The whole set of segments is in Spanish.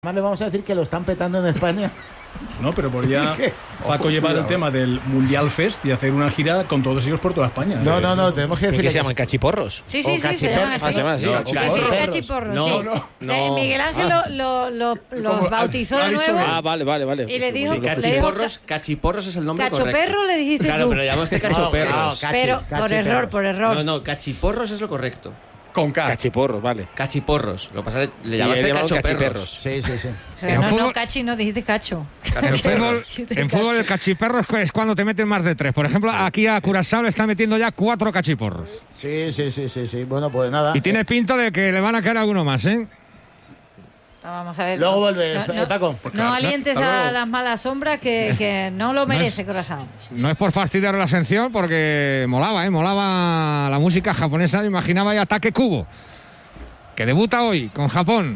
Además le vamos a decir que lo están petando en España. No, pero podría Paco llevar el tema del Mundial Fest y hacer una gira con todos ellos por toda España. No, tenemos que decir que se llaman cachiporros. Sí, se llaman así. Cachiporros. No. Miguel Ángel los bautizó de nuevo. Vale. Y le dijo Cachiporros es el nombre correcto. Cachoperro le dijiste Claro, tú. pero llamaste cachoperros. Pero por error. No, cachiporros es lo correcto. Con K. Cachiporros, vale. Cachiporros. Lo que pasa es que le llamaste cachoperros. Sí. O sea, no, cachi, no dijiste cacho. En fútbol el cachiperro es cuando te meten más de 3. Por ejemplo, aquí a Curazao le están metiendo ya 4 cachiporros. Sí. Bueno, pues nada. Y tiene pinta de que le van a caer alguno más, ¿eh? Vamos a ver. Luego vuelve, Paco. No alientes a las malas sombras que no lo merece Curazao. No es por fastidiar la sección, porque molaba la música japonesa. Me imaginaba ahí Ataque Kubo, que debuta hoy con Japón.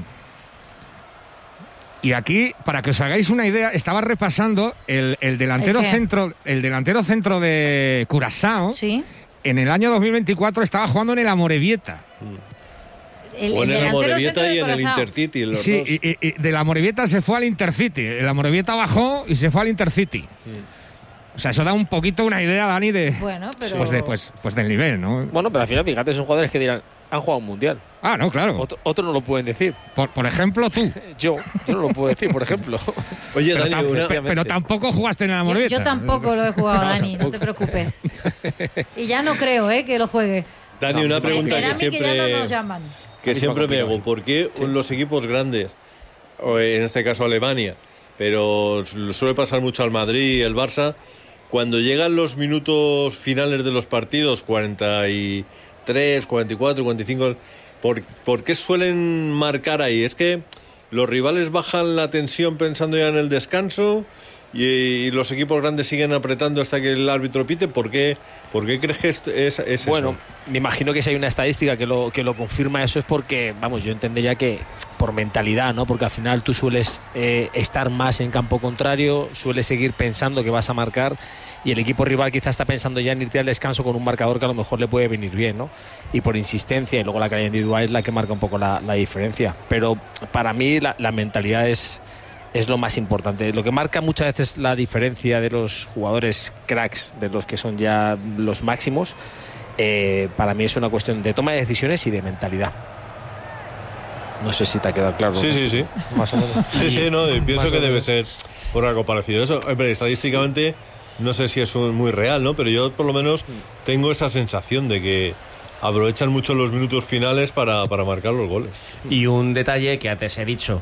Y aquí, para que os hagáis una idea, estaba repasando el delantero centro de Curazao. Sí. En el año 2024 estaba jugando en el Amorebieta. O en el Amorebieta y en el Intercity. Y de la Amorebieta se fue al Intercity. El Amorebieta bajó y se fue al Intercity. O sea, eso da un poquito una idea, Dani, de pues del nivel, ¿no? Bueno, pero al final, fíjate, son jugadores que dirán, han jugado un mundial. Ah, no, claro. Otros no lo pueden decir. Por ejemplo, tú. Yo no lo puedo decir, por ejemplo. Oye, pero tampoco jugaste en el Amorebieta. Yo tampoco lo he jugado, Dani, no te preocupes. Y ya no creo, que lo juegue. Dani, una pregunta que siempre... que ya no nos llaman. Que siempre me hago, ¿por qué los equipos grandes, o en este caso Alemania, pero suele pasar mucho al Madrid y el Barça, cuando llegan los minutos finales de los partidos, 43, 44, 45, ¿por qué suelen marcar ahí? ¿Es que los rivales bajan la tensión pensando ya en el descanso y los equipos grandes siguen apretando hasta que el árbitro pite? ¿Por qué crees que es eso? Bueno, me imagino que si hay una estadística que lo confirma eso es porque, yo entendería que por mentalidad, ¿no? Porque al final tú sueles estar más en campo contrario, sueles seguir pensando que vas a marcar y el equipo rival quizás está pensando ya en irte al descanso con un marcador que a lo mejor le puede venir bien, ¿no? Y por insistencia y luego la calidad individual es la que marca un poco la diferencia. Pero para mí la mentalidad es lo más importante. Lo que marca muchas veces la diferencia de los jugadores cracks, de los que son ya los máximos, para mí es una cuestión de toma de decisiones y de mentalidad. No sé si te ha quedado claro. Sí. Más o menos. Sí, no, pienso que debe ser por algo parecido. Eso, estadísticamente, no sé si es muy real, ¿no? Pero yo por lo menos tengo esa sensación de que aprovechan mucho los minutos finales para marcar los goles. Y un detalle que antes he dicho,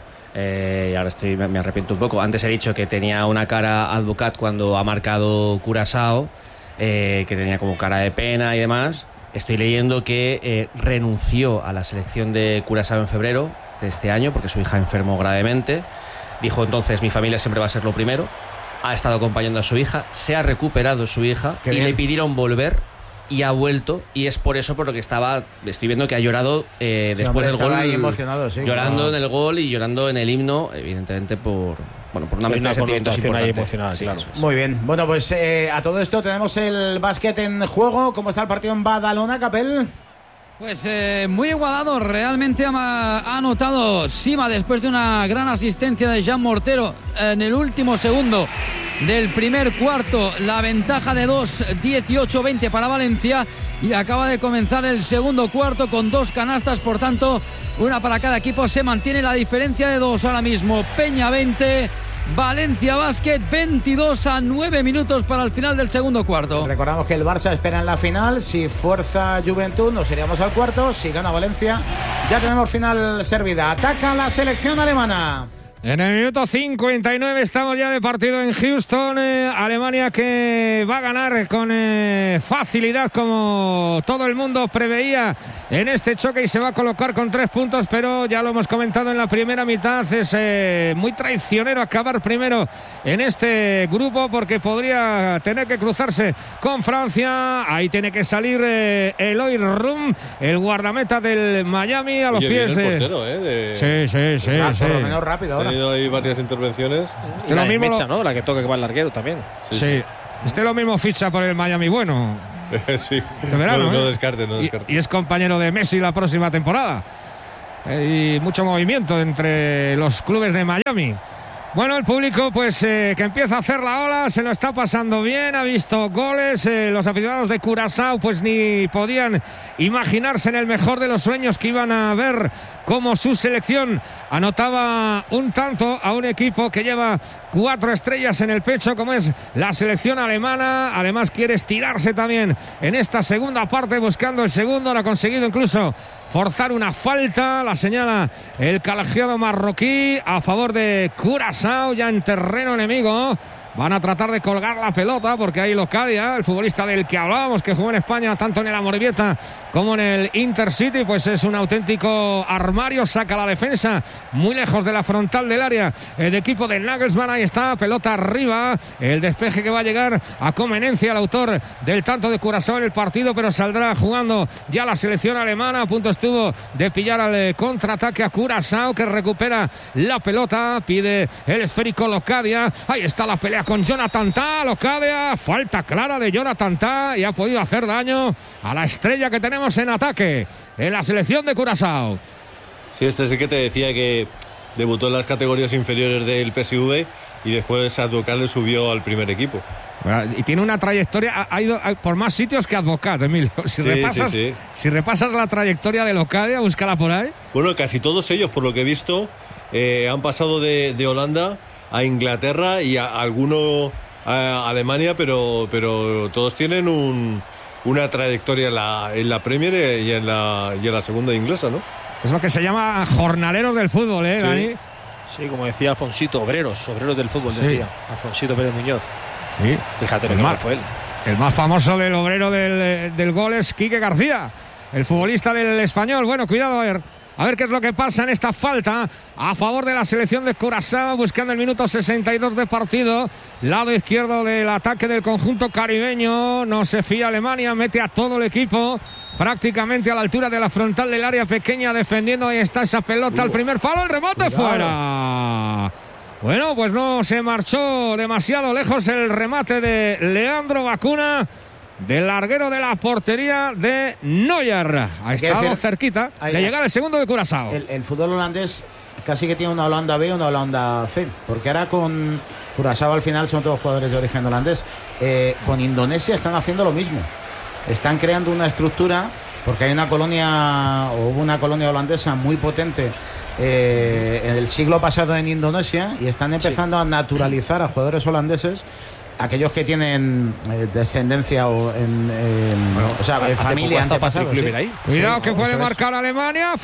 y ahora me arrepiento un poco. Antes he dicho que tenía una cara Advocat cuando ha marcado Curazao, que tenía como cara de pena y demás. Estoy leyendo que renunció a la selección de Curazao en febrero de este año porque su hija enfermó gravemente. Dijo entonces, mi familia siempre va a ser lo primero. Ha estado acompañando a su hija, se ha recuperado su hija y le pidieron volver. Y ha vuelto, y es por eso por lo que estoy viendo que ha llorado después del gol, ahí emocionado, sí, llorando en el gol y llorando en el himno, evidentemente por una mezcla de sentimientos importantes. Emocional, sí, claro. Muy bien, bueno, pues a todo esto tenemos el básquet en juego. ¿Cómo está el partido en Badalona, Capel? Pues muy igualado, realmente ha anotado Sima después de una gran asistencia de Jean Mortero en el último segundo del primer cuarto, la ventaja de 2, 18-20 para Valencia, y acaba de comenzar el segundo cuarto con 2 canastas, por tanto una para cada equipo. Se mantiene la diferencia de 2 ahora mismo. Peña 20, Valencia Basket 22 a 9 minutos para el final del segundo cuarto. Recordamos que el Barça espera en la final. Si fuerza Juventud nos iríamos al cuarto. Si gana Valencia ya tenemos final servida. Ataca la selección alemana. En el minuto 59 estamos ya de partido en Houston. Alemania que va a ganar con facilidad, como todo el mundo preveía en este choque, y se va a colocar con 3 puntos, pero ya lo hemos comentado en la primera mitad, es muy traicionero acabar primero en este grupo porque podría tener que cruzarse con Francia. Ahí tiene que salir Eloy Room, el guardameta del Miami, a los pies. El portero, Sí. Por lo menos rápido ahora. Hay varias intervenciones. La de Mecha, ¿no? La que toca que va el larguero también. Sí. Lo mismo ficha por el Miami bueno. Sí. Este verano, no descarte. Y es compañero de Messi la próxima temporada. y mucho movimiento entre los clubes de Miami. Bueno, el público pues que empieza a hacer la ola, se lo está pasando bien, ha visto goles, los aficionados de Curazao pues ni podían imaginarse en el mejor de los sueños que iban a ver cómo su selección anotaba un tanto a un equipo que lleva 4 estrellas en el pecho como es la selección alemana. Además quiere estirarse también en esta segunda parte buscando el segundo, lo ha conseguido incluso forzar una falta, la señala el colegiado marroquí a favor de Curazao ya en terreno enemigo. Van a tratar de colgar la pelota porque ahí Locadia, el futbolista del que hablábamos, que jugó en España tanto en el Amorebieta como en el Intercity, pues es un auténtico armario, saca la defensa muy lejos de la frontal del área el equipo de Nagelsmann. Ahí está, pelota arriba, el despeje que va a llegar a Comenencia, el autor del tanto de Curazao en el partido, pero saldrá jugando ya la selección alemana. A punto estuvo de pillar al contraataque a Curazao, que recupera la pelota, pide el esférico Locadia. Ahí está la pelea con Jonathan Tah, Locadia, falta clara de Jonathan Tah y ha podido hacer daño a la estrella que tenemos en ataque en la selección de Curazao. Sí, este es el que te decía que debutó en las categorías inferiores del PSV y después Advocat le subió al primer equipo. Bueno, y tiene una trayectoria, ha ido por más sitios que Advocat, Emilio. Si repasas la trayectoria de Locadia, búscala por ahí. Bueno, casi todos ellos, por lo que he visto, han pasado de Holanda a Inglaterra y a alguno a Alemania, pero todos tienen una trayectoria en la Premier y en la segunda inglesa, ¿no? Es lo que se llama jornaleros del fútbol, ¿eh, Dani? Sí, como decía Alfonsito, obreros del fútbol, decía Alfonsito Pérez Muñoz. Sí. Fíjate lo que fue él. El más famoso del obrero del gol es Quique García, el futbolista del Español. Bueno, cuidado, a ver qué es lo que pasa en esta falta a favor de la selección de Curazao, buscando el minuto 62 de partido. Lado izquierdo del ataque del conjunto caribeño. No se fía Alemania, mete a todo el equipo prácticamente a la altura de la frontal del área pequeña defendiendo. Ahí está esa pelota al primer palo, el remate fuera. Bueno, pues no se marchó demasiado lejos el remate de Leandro Bacuna, del larguero de la portería de Neuer. Ha estado cerquita de llegar el segundo de Curazao. El fútbol holandés casi que tiene una Holanda B y una Holanda C, porque ahora con Curazao al final son todos jugadores de origen holandés. Con Indonesia están haciendo lo mismo. Están creando una estructura, porque hay una colonia, o hubo una colonia holandesa muy potente en el siglo pasado en Indonesia, y están empezando a naturalizar a jugadores holandeses, aquellos que tienen descendencia o familia antepasada. Cuidado que puede marcar Alemania.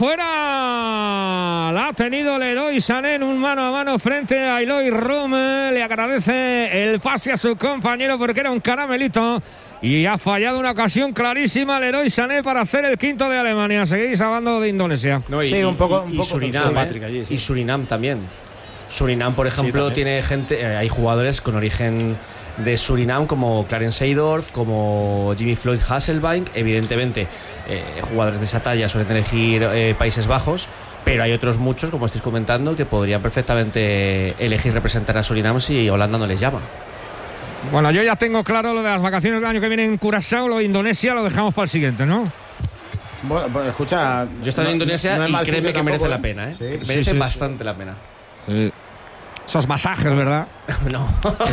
Fuera. La ha tenido Leroy Sané en un mano a mano frente a Eloy Romme. Le agradece el pase a su compañero porque era un caramelito. Y ha fallado una ocasión clarísima Leroy Sané para hacer el quinto de Alemania. Seguís hablando de Indonesia. No, un poco Surinam, Patrick, allí, sí. Y Surinam también. Surinam, por ejemplo, tiene gente, hay jugadores con origen de Surinam como Clarence Seedorf, como Jimmy Floyd Hasselbank. Evidentemente, jugadores de esa talla suelen elegir Países Bajos, pero hay otros muchos, como estáis comentando, que podrían perfectamente elegir representar a Surinam si Holanda no les llama. Bueno, yo ya tengo claro lo de las vacaciones del año que viene en Curazao, lo de Indonesia lo dejamos para el siguiente, ¿no? Bueno, pues escucha, yo he estado en Indonesia y créeme que merece la pena, ¿eh? Merece bastante la pena. Esos masajes, ¿verdad? No.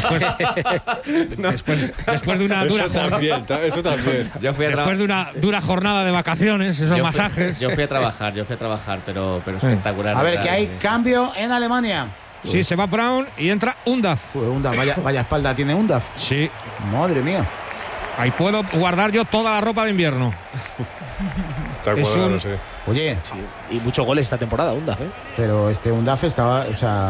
Después de una dura jornada. Eso también. Después de una dura jornada de vacaciones, esos masajes. Yo fui a trabajar, pero espectacular. A ver, que hay cambio en Alemania. Sí, se va Brown y entra Undav. Undav, vaya espalda tiene Undav. Sí. Madre mía. Ahí puedo guardar yo toda la ropa de invierno. Está cuadrado, sí. Oye. Sí. Y muchos goles esta temporada, Undav, ¿eh? Pero Undav estaba,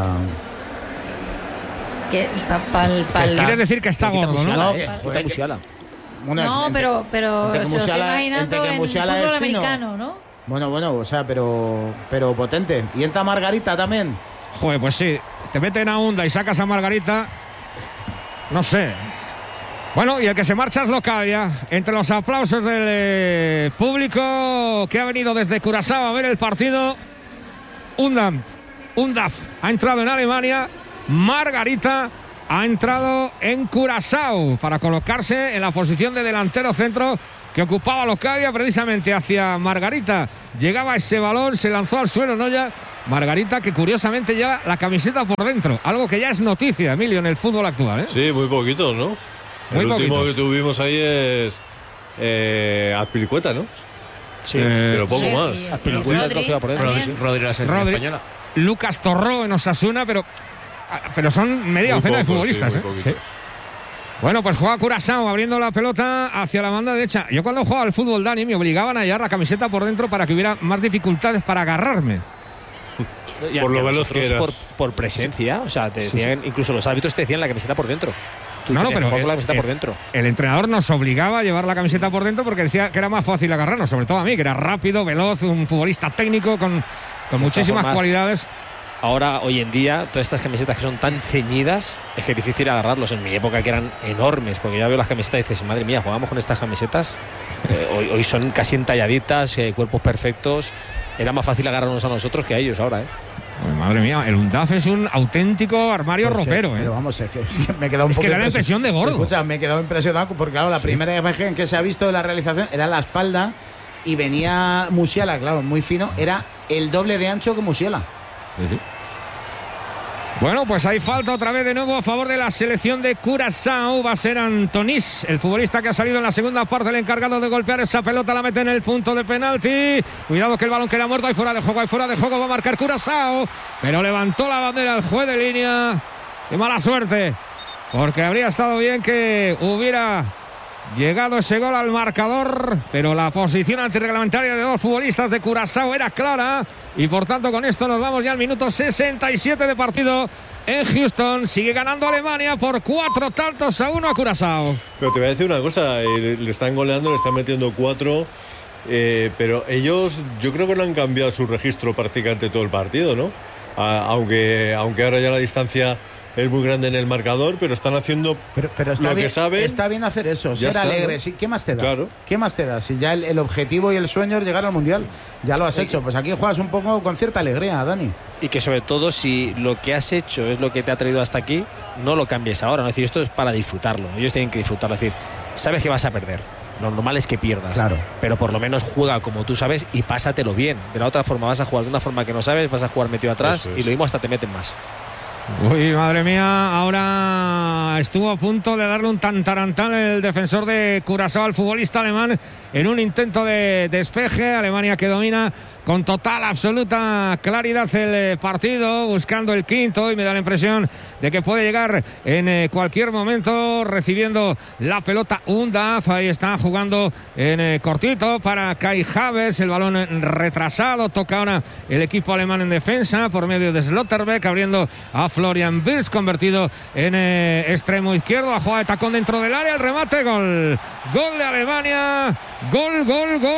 Quieres decir que está gordo, ¿no? Quita Musiala. No, pero se lo estoy imaginando en el fútbol americano, ¿no? Bueno, pero potente. Y entra Margarita también. Joder, pues sí. Te meten a Unda y sacas a Margarita. No sé. Bueno, y el que se marcha es Locadia. Entre los aplausos del público que ha venido desde Curazao a ver el partido. Undav ha entrado en Alemania. Margarita ha entrado en Curazao para colocarse en la posición de delantero centro que ocupaba Locadia precisamente hacia Margarita. Llegaba ese balón, se lanzó al suelo Noya. Margarita, que curiosamente lleva la camiseta por dentro, algo que ya es noticia, Emilio, en el fútbol actual, ¿eh? Sí, muy poquitos, ¿no? Muy el último poquitos. que tuvimos ahí es Azpilicueta, ¿no? Sí, pero poco Sí, más. y Azpilicueta Rodri queda por dentro, también. sí, sí. Rodri, la selección Rodri. española. Lucas Torró en Osasuna, pero son media Muy docena de pocos, futbolistas, sí, ¿eh? muy poquitos. Sí. Bueno, pues juega Curazao abriendo la pelota hacia la banda derecha. Yo cuando jugaba al fútbol, Dani, me obligaban a llevar la camiseta por dentro para que hubiera más dificultades para agarrarme. Y Por lo aunque veloz que nosotros eras. por presencia, o sea, te decían, incluso los árbitros te decían la camiseta por dentro. Tú No, tenías que pero jugar con la camiseta por dentro. el entrenador nos obligaba a llevar la camiseta por dentro porque decía que era más fácil agarrarnos, sobre todo a mí, que era rápido, veloz, un futbolista técnico con muchísimas formas, cualidades. Ahora, hoy en día, todas estas camisetas que son tan ceñidas, es que es difícil agarrarlos. En mi época que eran enormes, porque ya veo las camisetas y dices, madre mía, jugamos con estas camisetas. Hoy son casi entalladitas, cuerpos perfectos. Era más fácil agarrarnos a nosotros que a ellos ahora, ¿eh? Pues, madre mía, el UNDAF es un auténtico armario ropero, ¿eh? Pero vamos, es que me he quedado un Es poco que da la impresión de gordo. Escucha, me he quedado impresionado porque, claro, la primera imagen que se ha visto de la realización era la espalda y venía Musiala, claro, muy fino, era el doble de ancho que Musiala. Bueno, pues hay falta otra vez de nuevo a favor de la selección de Curazao. Va a ser Antonís, el futbolista que ha salido en la segunda parte, el encargado de golpear esa pelota, la mete en el punto de penalti. Cuidado que el balón queda muerto, hay fuera de juego, va a marcar Curazao, pero levantó la bandera el juez de línea. Qué mala suerte, porque habría estado bien que hubiera llegado ese gol al marcador, pero la posición antirreglamentaria de dos futbolistas de Curazao era clara y por tanto con esto nos vamos ya al minuto 67 de partido en Houston. Sigue ganando Alemania por 4-1 a Curazao. Pero te voy a decir una cosa, le están goleando, le están metiendo 4, pero ellos yo creo que no han cambiado su registro prácticamente todo el partido, ¿no? Aunque ahora ya la distancia es muy grande en el marcador, pero están haciendo Pero está lo bien, que saben. está bien hacer eso, Ya ser está, alegre. ¿no? Sí, ¿qué más te da? Claro. ¿Qué más te da? Si ya el objetivo y el sueño es llegar al Mundial, ya lo has hecho. Pues aquí juegas un poco con cierta alegría, Dani. Y que sobre todo, si lo que has hecho es lo que te ha traído hasta aquí, no lo cambies ahora. ¿no? Es decir, esto es para disfrutarlo. Ellos tienen que disfrutarlo. Es decir, sabes que vas a perder. Lo normal es que pierdas. Claro. Pero por lo menos juega como tú sabes y pásatelo bien. De la otra forma vas a jugar de una forma que no sabes, vas a jugar metido atrás Eso es. y lo mismo hasta te meten más. Uy, madre mía, ahora estuvo a punto de darle un tantarantán el defensor de Curazao al futbolista alemán en un intento de despeje. Alemania que domina con total, absoluta claridad el partido, buscando el quinto, y me da la impresión de que puede llegar en cualquier momento, recibiendo la pelota UNDAF. Ahí está jugando en cortito para Kai Havertz, el balón retrasado, toca ahora el equipo alemán en defensa por medio de Slotterbeck, abriendo a Florian Wirtz, convertido en extremo izquierdo, a jugada de tacón dentro del área, el remate, gol de Alemania, gol,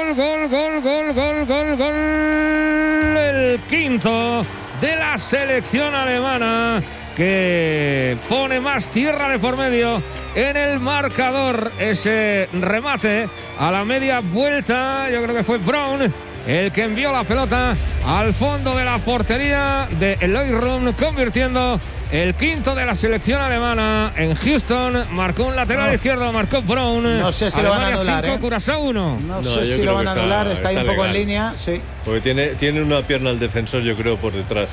el quinto de la selección alemana, que pone más tierra de por medio en el marcador. Ese remate a la media vuelta, yo creo que fue Braun el que envió la pelota al fondo de la portería de Eloy Room, convirtiendo el quinto de la selección alemana en Houston. Marcó un lateral izquierdo, marcó Braun. No sé si lo van a Alemania anular, 5, Curazao 1. No yo sé si creo lo van que a anular, está ahí un poco legal. en línea, sí. Porque tiene una pierna el defensor, yo creo, por detrás.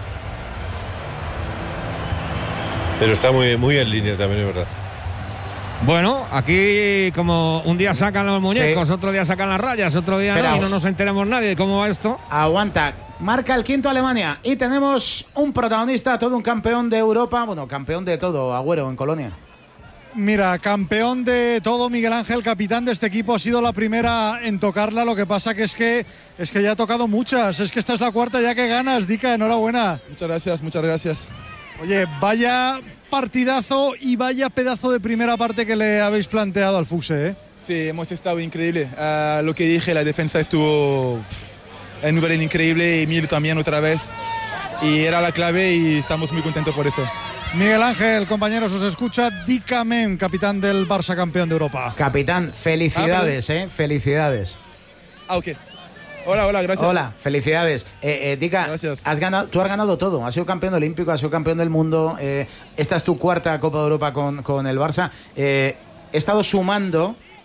Pero está muy en línea también, es verdad. Bueno, aquí como un día sacan los muñecos, otro día sacan las rayas, otro día Pero no, y no nos enteramos nadie de cómo va esto. Aguanta, marca el quinto Alemania y tenemos un protagonista, todo un campeón de Europa, bueno, campeón de todo, Agüero, en Colonia. Mira, campeón de todo, Miguel Ángel, capitán de este equipo, ha sido la primera en tocarla. Lo que pasa que es que ya ha tocado muchas. Es que esta es la cuarta ya que ganas, Dica, enhorabuena. Muchas gracias. Oye, vaya partidazo y vaya pedazo de primera parte que le habéis planteado al Fuxe, ¿eh? Sí, hemos estado increíble. Lo que dije, la defensa estuvo en un nivel increíble, y Emilio también otra vez. Y era la clave y estamos muy contentos por eso. Miguel Ángel, compañeros, os escucha Dica Men, capitán del Barça, campeón de Europa. Capitán, felicidades, felicidades. Ok. Hola, gracias. Hola, felicidades. Dica, Gracias. tú has ganado todo. Has sido campeón olímpico, has sido campeón del mundo. Esta es tu cuarta Copa de Europa con el Barça. He estado sumando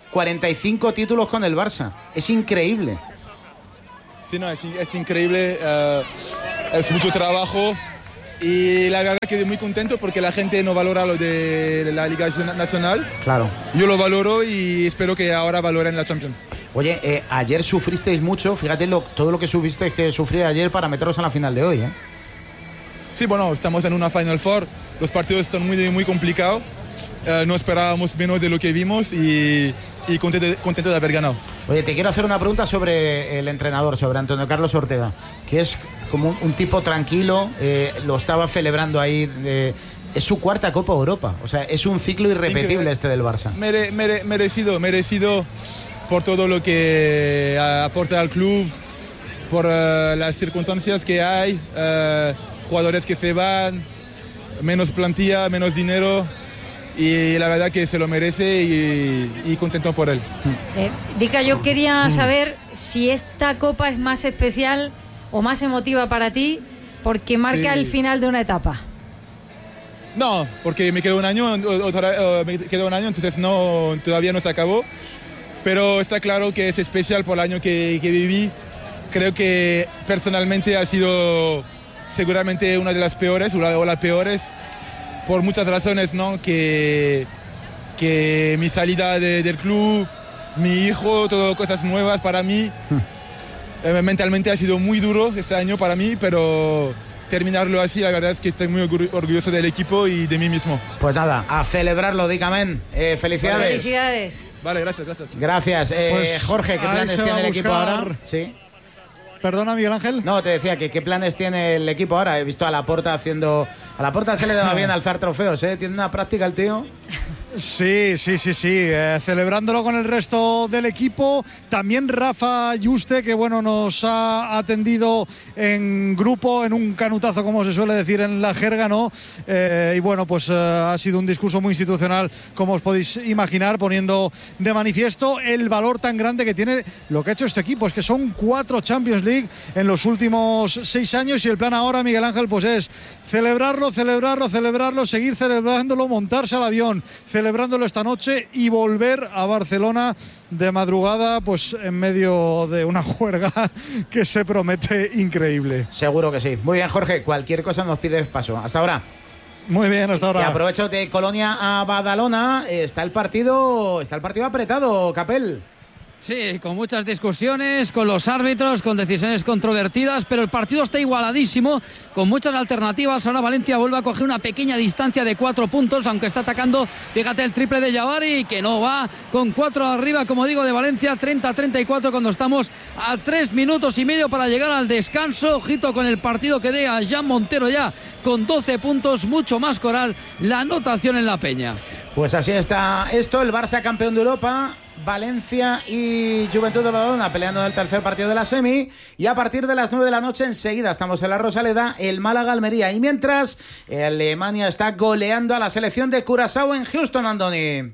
45 títulos con el Barça. Es increíble. Sí, no, es increíble. Es mucho trabajo. Y la verdad que muy contento porque la gente no valora lo de la Liga Nacional. Claro. Yo lo valoro y espero que ahora valoren la Champions. Oye, ayer sufristeis mucho. Fíjate todo lo que subisteis que sufrir ayer para meteros en la final de hoy, ¿eh? Sí, bueno, estamos en una Final Four. Los partidos son muy complicados. No esperábamos menos de lo que vimos y contento de haber ganado. Oye, te quiero hacer una pregunta sobre el entrenador, sobre Antonio Carlos Ortega, que es como un tipo tranquilo, lo estaba celebrando ahí. Es su cuarta Copa Europa, o sea, es un ciclo irrepetible este del Barça. Merecido por todo lo que aporta al club, por las circunstancias que hay, jugadores que se van, menos plantilla, menos dinero. Y la verdad que se lo merece y contento por él. Dica, yo quería saber si esta copa es más especial o más emotiva para ti porque marca el final de una etapa. No, porque me queda un año, entonces todavía no se acabó. Pero está claro que es especial por el año que viví. Creo que personalmente ha sido seguramente una de las peores o las peores. Por muchas razones, ¿no? Que mi salida del club, mi hijo, todo cosas nuevas para mí. Mentalmente ha sido muy duro este año para mí, pero terminarlo así, la verdad es que estoy muy orgulloso del equipo y de mí mismo. Pues nada, a celebrarlo, Dicamen. Felicidades. Felicidades. Vale, gracias. Gracias. Pues Jorge, ¿qué planes tiene el equipo ahora? Sí. Perdona, Miguel Ángel. No, te decía que qué planes tiene el equipo ahora. He visto a Laporta haciendo... A Laporta se le da bien alzar trofeos, ¿eh? Tiene una práctica el tío. Sí. Celebrándolo con el resto del equipo. También Rafa Yuste, que bueno, nos ha atendido en grupo, en un canutazo, como se suele decir en la jerga, ¿no? Y bueno, pues ha sido un discurso muy institucional, como os podéis imaginar, poniendo de manifiesto el valor tan grande que tiene lo que ha hecho este equipo. Es que son 4 Champions League en los últimos 6 años y el plan ahora, Miguel Ángel, pues es celebrarlo, seguir celebrándolo, montarse al avión, celebrándolo esta noche y volver a Barcelona de madrugada, pues en medio de una juerga que se promete increíble. Seguro que sí. Muy bien, Jorge, cualquier cosa nos pides paso. Hasta ahora. Muy bien, hasta ahora. Y aprovecho de Colonia a Badalona, está el partido apretado, Capel. Sí, con muchas discusiones, con los árbitros, con decisiones controvertidas, pero el partido está igualadísimo, con muchas alternativas. Ahora Valencia vuelve a coger una pequeña distancia de 4 puntos, aunque está atacando, fíjate, el triple de Jabari, que no va, con 4 arriba, como digo, de Valencia, 30-34, cuando estamos a 3 minutos y medio para llegar al descanso. Ojito con el partido que dé a Jan Montero ya, con 12 puntos, mucho más Coral, la anotación en la Peña. Pues así está esto, el Barça campeón de Europa, Valencia y Juventud de Badalona peleando en el tercer partido de la semi, y a partir de las 9 de la noche enseguida estamos en la Rosaleda, el Málaga-Almería, y mientras Alemania está goleando a la selección de Curazao en Houston, Andoni.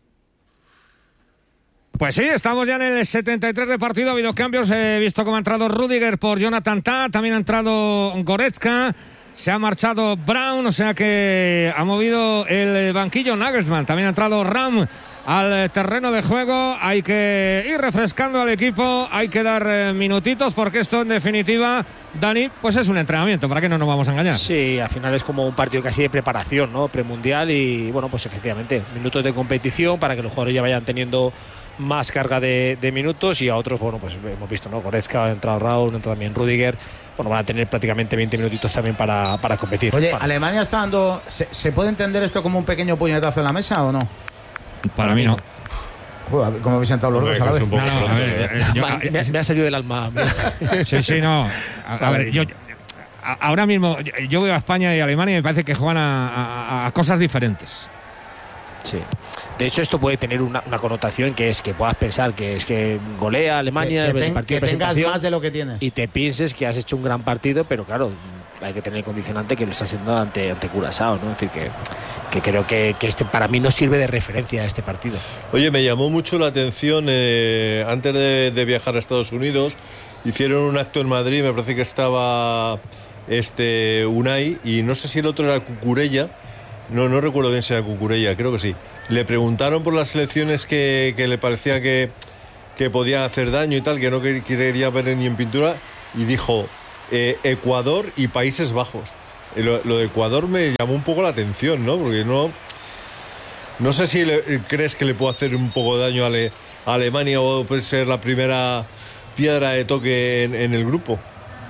Pues sí, estamos ya en el 73 de partido, ha habido cambios, he visto cómo ha entrado Rüdiger por Jonathan Tah, también ha entrado Goretzka, se ha marchado Brown, o sea que ha movido el banquillo Nagelsmann, también ha entrado Ram al terreno de juego. Hay que ir refrescando al equipo, hay que dar minutitos, porque esto en definitiva, Dani, pues es un entrenamiento, ¿para qué no nos vamos a engañar? Sí, al final es como un partido casi de preparación, ¿no? Premundial, y bueno, pues efectivamente, minutos de competición para que los jugadores ya vayan teniendo más carga de minutos, y a otros, bueno, pues hemos visto, ¿no? Goretzka, ha entrado Raúl, ha entrado también Rüdiger, bueno, van a tener prácticamente 20 minutitos también para competir. Oye, Alemania está dando... ¿Se puede entender esto como un pequeño puñetazo en la mesa o no? Para mí no. Joder, ¿cómo habéis sentado los dos a la vez? Me ha salido del alma. Sí, no. A ver, yo ahora mismo yo veo a España y a Alemania y me parece que juegan a cosas diferentes. Sí. De hecho, esto puede tener una connotación, que es que puedas pensar que es que golea Alemania el partido de presentación, tengas más de lo que tienes, y te pienses que has hecho un gran partido, pero claro, hay que tener el condicionante que lo está haciendo ante Curazao, ¿no? Es decir, que creo que este para mí no sirve de referencia a este partido. Oye, me llamó mucho la atención, antes de viajar a Estados Unidos, hicieron un acto en Madrid, me parece que estaba Unai, y no sé si el otro era Cucurella, no recuerdo bien si era Cucurella, creo que sí. Le preguntaron por las selecciones que le parecía que podían hacer daño y tal, que no quería ver ni en pintura, y dijo Ecuador y Países Bajos. Lo de Ecuador me llamó un poco la atención, ¿no? Porque no sé si crees que le puede hacer un poco de daño a Alemania o puede ser la primera piedra de toque en el grupo.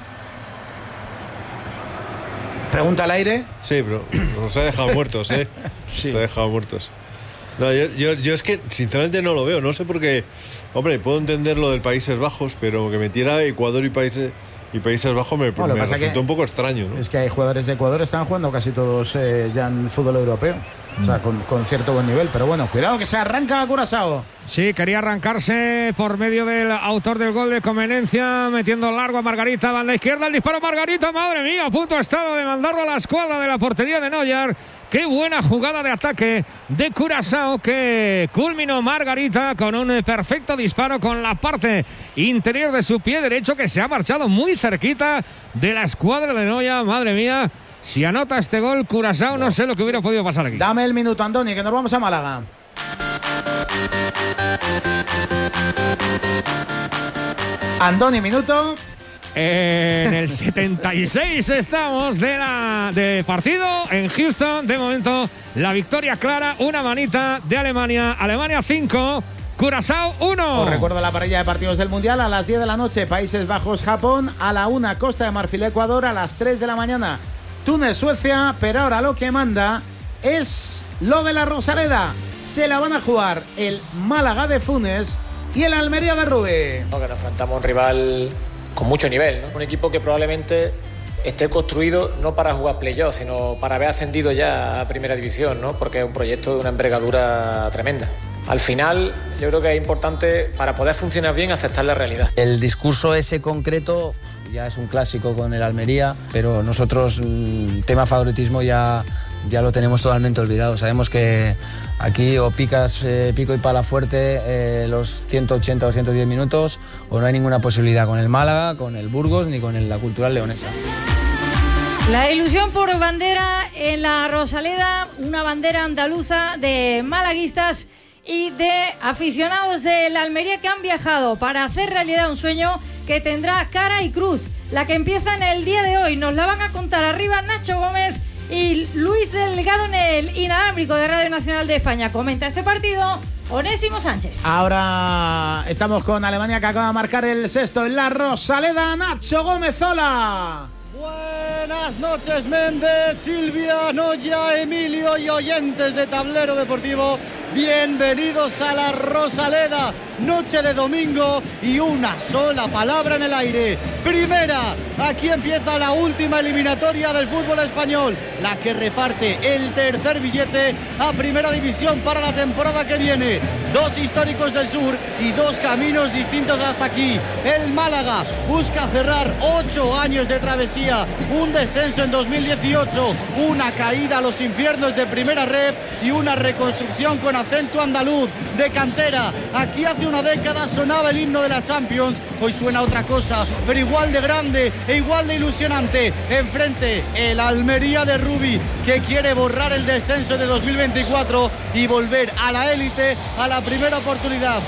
¿Pregunta al aire? Sí, pero nos ha dejado muertos, ¿eh? Sí. Se ha dejado muertos. No, yo es que sinceramente no lo veo, no sé por qué. Hombre, puedo entender lo del Países Bajos, pero que me tira Ecuador y Países Bajos me resultó un poco extraño, ¿no? Es que hay jugadores de Ecuador, están jugando casi todos ya en fútbol europeo. O sea, con cierto buen nivel. Pero bueno, cuidado que se arranca Curazao. Sí, quería arrancarse por medio del autor del gol de conveniencia, metiendo largo a Margarita, banda izquierda, el disparo Margarita, madre mía, a punto ha estado de mandarlo a la escuadra de la portería de Neuer. Qué buena jugada de ataque de Curazao que culminó Margarita con un perfecto disparo con la parte interior de su pie derecho, que se ha marchado muy cerquita de la escuadra de Neuer. Madre mía, si anota este gol Curazao, no sé lo que hubiera podido pasar aquí. Dame el minuto, Andoni, que nos vamos a Málaga. Andoni, minuto. En el 76 estamos de partido en Houston. De momento, la victoria clara, una manita de Alemania. Alemania 5, Curazao 1. Os recuerdo la parrilla de partidos del Mundial: a las 10 de la noche, Países Bajos, Japón; a la 1, Costa de Marfil, Ecuador; a las 3 de la mañana, Túnez, Suecia. Pero ahora lo que manda es lo de la Rosaleda. Se la van a jugar el Málaga de Funes y el Almería de Rubí. No, que nos enfrentamos a un rival con mucho nivel, ¿no? Un equipo que probablemente esté construido no para jugar playoff, sino para haber ascendido ya a Primera División, ¿no? Porque es un proyecto de una envergadura tremenda. Al final, yo creo que es importante, para poder funcionar bien, aceptar la realidad. El discurso ese concreto ya es un clásico con el Almería, pero nosotros, tema favoritismo, ya lo tenemos totalmente olvidado. Sabemos que aquí o picas pico y pala fuerte los 180 o 110 minutos, o no hay ninguna posibilidad con el Málaga, con el Burgos ni con la Cultural Leonesa. La ilusión por bandera en la Rosaleda, una bandera andaluza de malaguistas y de aficionados de la Almería que han viajado para hacer realidad un sueño que tendrá cara y cruz. La que empieza en el día de hoy nos la van a contar arriba Nacho Gómez y Luis Delgado en el inalámbrico de Radio Nacional de España. Comenta este partido Onésimo Sánchez. Ahora estamos con Alemania, que acaba de marcar el sexto en la Rosaleda. Nacho Gómez, hola. Buenas noches, Méndez, Silvia, Noya, Emilio y oyentes de Tablero Deportivo. Bienvenidos a la Rosaleda, noche de domingo y una sola palabra en el aire. Primera, aquí empieza la última eliminatoria del fútbol español, la que reparte el tercer billete a Primera División para la temporada que viene. Dos históricos del sur y dos caminos distintos hasta aquí. El Málaga busca cerrar 8 años de travesía, un descenso en 2018, una caída a los infiernos de Primera Ref y una reconstrucción con acento andaluz de cantera. Aquí hace una década sonaba el himno de la Champions, hoy suena otra cosa, pero igual de grande e igual de ilusionante. Enfrente el Almería de Rubí, que quiere borrar el descenso de 2024 y volver a la élite, a la primera oportunidad.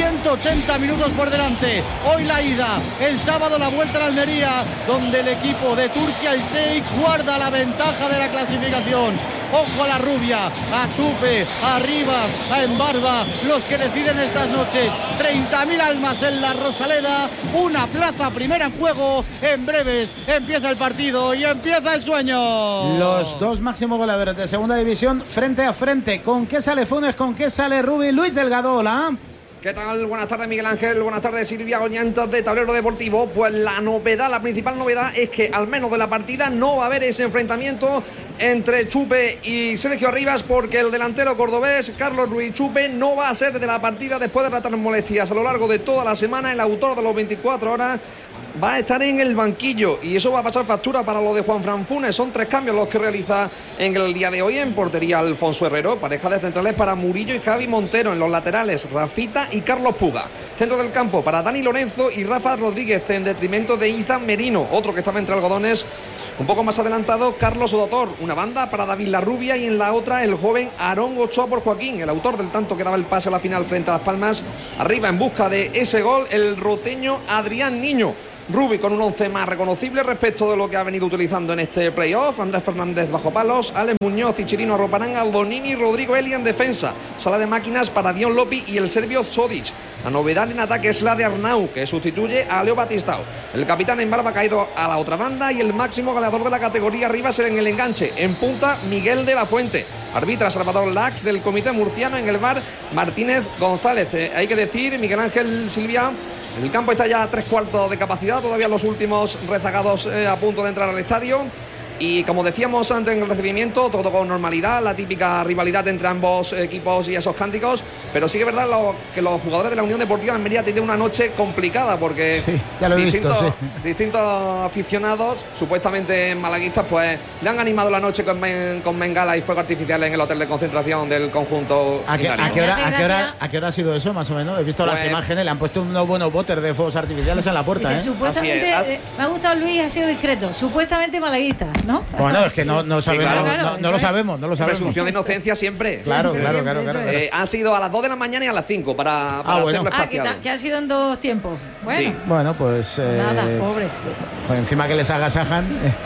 180 minutos por delante. Hoy la ida, el sábado la vuelta a la Almería, donde el equipo de Turquía, el Sheikh, guarda la ventaja de la clasificación. Ojo a la rubia, a Tupe, a Rivas, a Embarba, los que deciden estas noches. 30.000 almas en la Rosaleda, una plaza primera en juego. En breves empieza el partido y empieza el sueño. Los dos máximos goleadores de segunda división frente a frente. ¿Con qué sale Funes? ¿Con qué sale Rubí? Luis Delgado, hola. ¿Qué tal? Buenas tardes, Miguel Ángel. Buenas tardes, Silvia Oñantos de Tablero Deportivo. Pues la novedad, la principal novedad es que al menos de la partida no va a haber ese enfrentamiento entre Chupe y Sergio Rivas, porque el delantero cordobés Carlos Ruiz Chupe no va a ser de la partida después de tratar molestias a lo largo de toda la semana. El autor de los 24 horas va a estar en el banquillo y eso va a pasar factura para lo de Juanfran Funes. Son 3 cambios los que realiza en el día de hoy. En portería Alfonso Herrero, pareja de centrales para Murillo y Javi Montero. En los laterales Rafita y Carlos Puga. Centro del campo para Dani Lorenzo y Rafa Rodríguez, en detrimento de Izan Merino, otro que estaba entre algodones Un poco más adelantado, Carlos Odotor, una banda para David Larrubia y en la otra el joven Aarón Ochoa por Joaquín, el autor del tanto que daba el pase a la final frente a Las Palmas. Arriba en busca de ese gol, el roteño Adrián Niño. Rubi con un 11 más reconocible respecto de lo que ha venido utilizando en este playoff. Andrés Fernández bajo palos, Alex Muñoz y Chirino Arroparanga, Bonini y Rodrigo Eli en defensa. Sala de máquinas para Dion Lopi y el serbio Zodic. La novedad en ataque es la de Arnau, que sustituye a Leo Batistao. El capitán en barba ha caído a la otra banda y el máximo goleador de la categoría arriba será en el enganche. En punta, Miguel de la Fuente. Arbitra Salvador Lax del comité murciano, en el VAR Martínez González. Hay que decir, Miguel Ángel Silvia, el campo está ya a 3/4 de capacidad, todavía los últimos rezagados a punto de entrar al estadio. Y como decíamos antes en el recibimiento, todo con normalidad, la típica rivalidad entre ambos equipos y esos cánticos. Pero sí que es verdad que los jugadores de la Unión Deportiva Almería tienen una noche complicada porque sí, ya lo he visto, sí. Distintos aficionados, supuestamente malaguistas, pues le han animado la noche con bengala y fuego artificial en el hotel de concentración del conjunto. ¿A qué hora ha sido eso, más o menos? He visto las imágenes, le han puesto unos buenos botes de fuegos artificiales en la puerta. Supuestamente, me ha gustado Luis, ha sido discreto, supuestamente malaguista, ¿no? Bueno, es que no sabemos, claro, no lo sabemos. Presunción de inocencia siempre. Claro. Han sido a las 2 de la mañana y a las 5 para hacerlo espaciado. Que ha sido en 2 tiempos. Bueno, sí. Bueno, pues nada, pobres. Pues encima que les agasajan.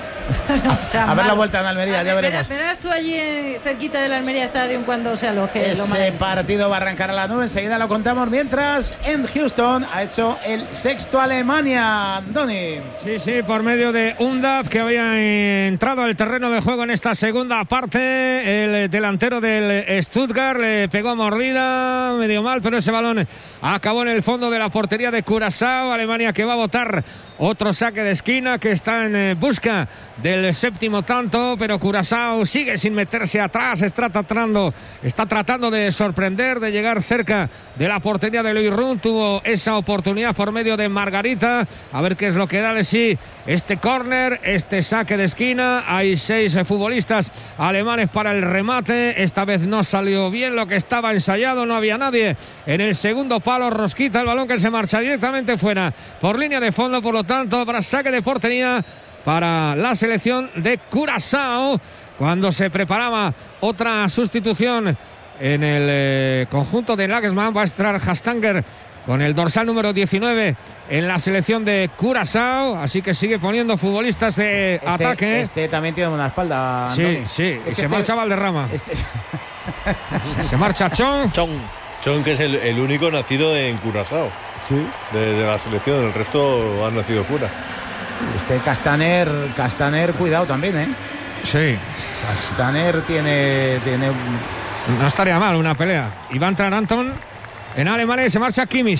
A ver la vuelta en Almería, ya veremos. Verás tú allí cerquita del Almería Stadium cuando se aloje. Ese partido va a arrancar a las 9, enseguida lo contamos. Mientras en Houston ha hecho el 6º Alemania, Andoni. Sí, por medio de Undav, que había entrado al terreno de juego en esta segunda parte. El delantero del Stuttgart le pegó mordida, medio mal, pero ese balón acabó en el fondo de la portería de Curazao. Alemania que va a botar otro saque de esquina, que está en busca del 7º tanto, pero Curazao sigue sin meterse atrás, está tratando de sorprender, de llegar cerca de la portería de Luis Run. Tuvo esa oportunidad por medio de Margarita, a ver qué es lo que da de sí este córner, este saque de esquina. Hay 6 futbolistas alemanes para el remate, esta vez no salió bien lo que estaba ensayado, no había nadie en el segundo palo, rosquita el balón que se marcha directamente fuera por línea de fondo, por lo tanto habrá saque de portería para la selección de Curazao, cuando se preparaba otra sustitución en el conjunto de Nagelsmann. Va a estar Hastanger con el dorsal número 19 en la selección de Curazao, así que sigue poniendo futbolistas de ataque. Este también tiene una espalda. Sí, y se marcha Valderrama. Se marcha Chong, que es el único nacido en Curazao. Sí. De la selección, el resto han nacido fuera. Castaner, cuidado también, ¿eh? Sí. Castaner tiene. No estaría mal una pelea. Y va a entrar Anton en Alemania y se marcha Kimmich.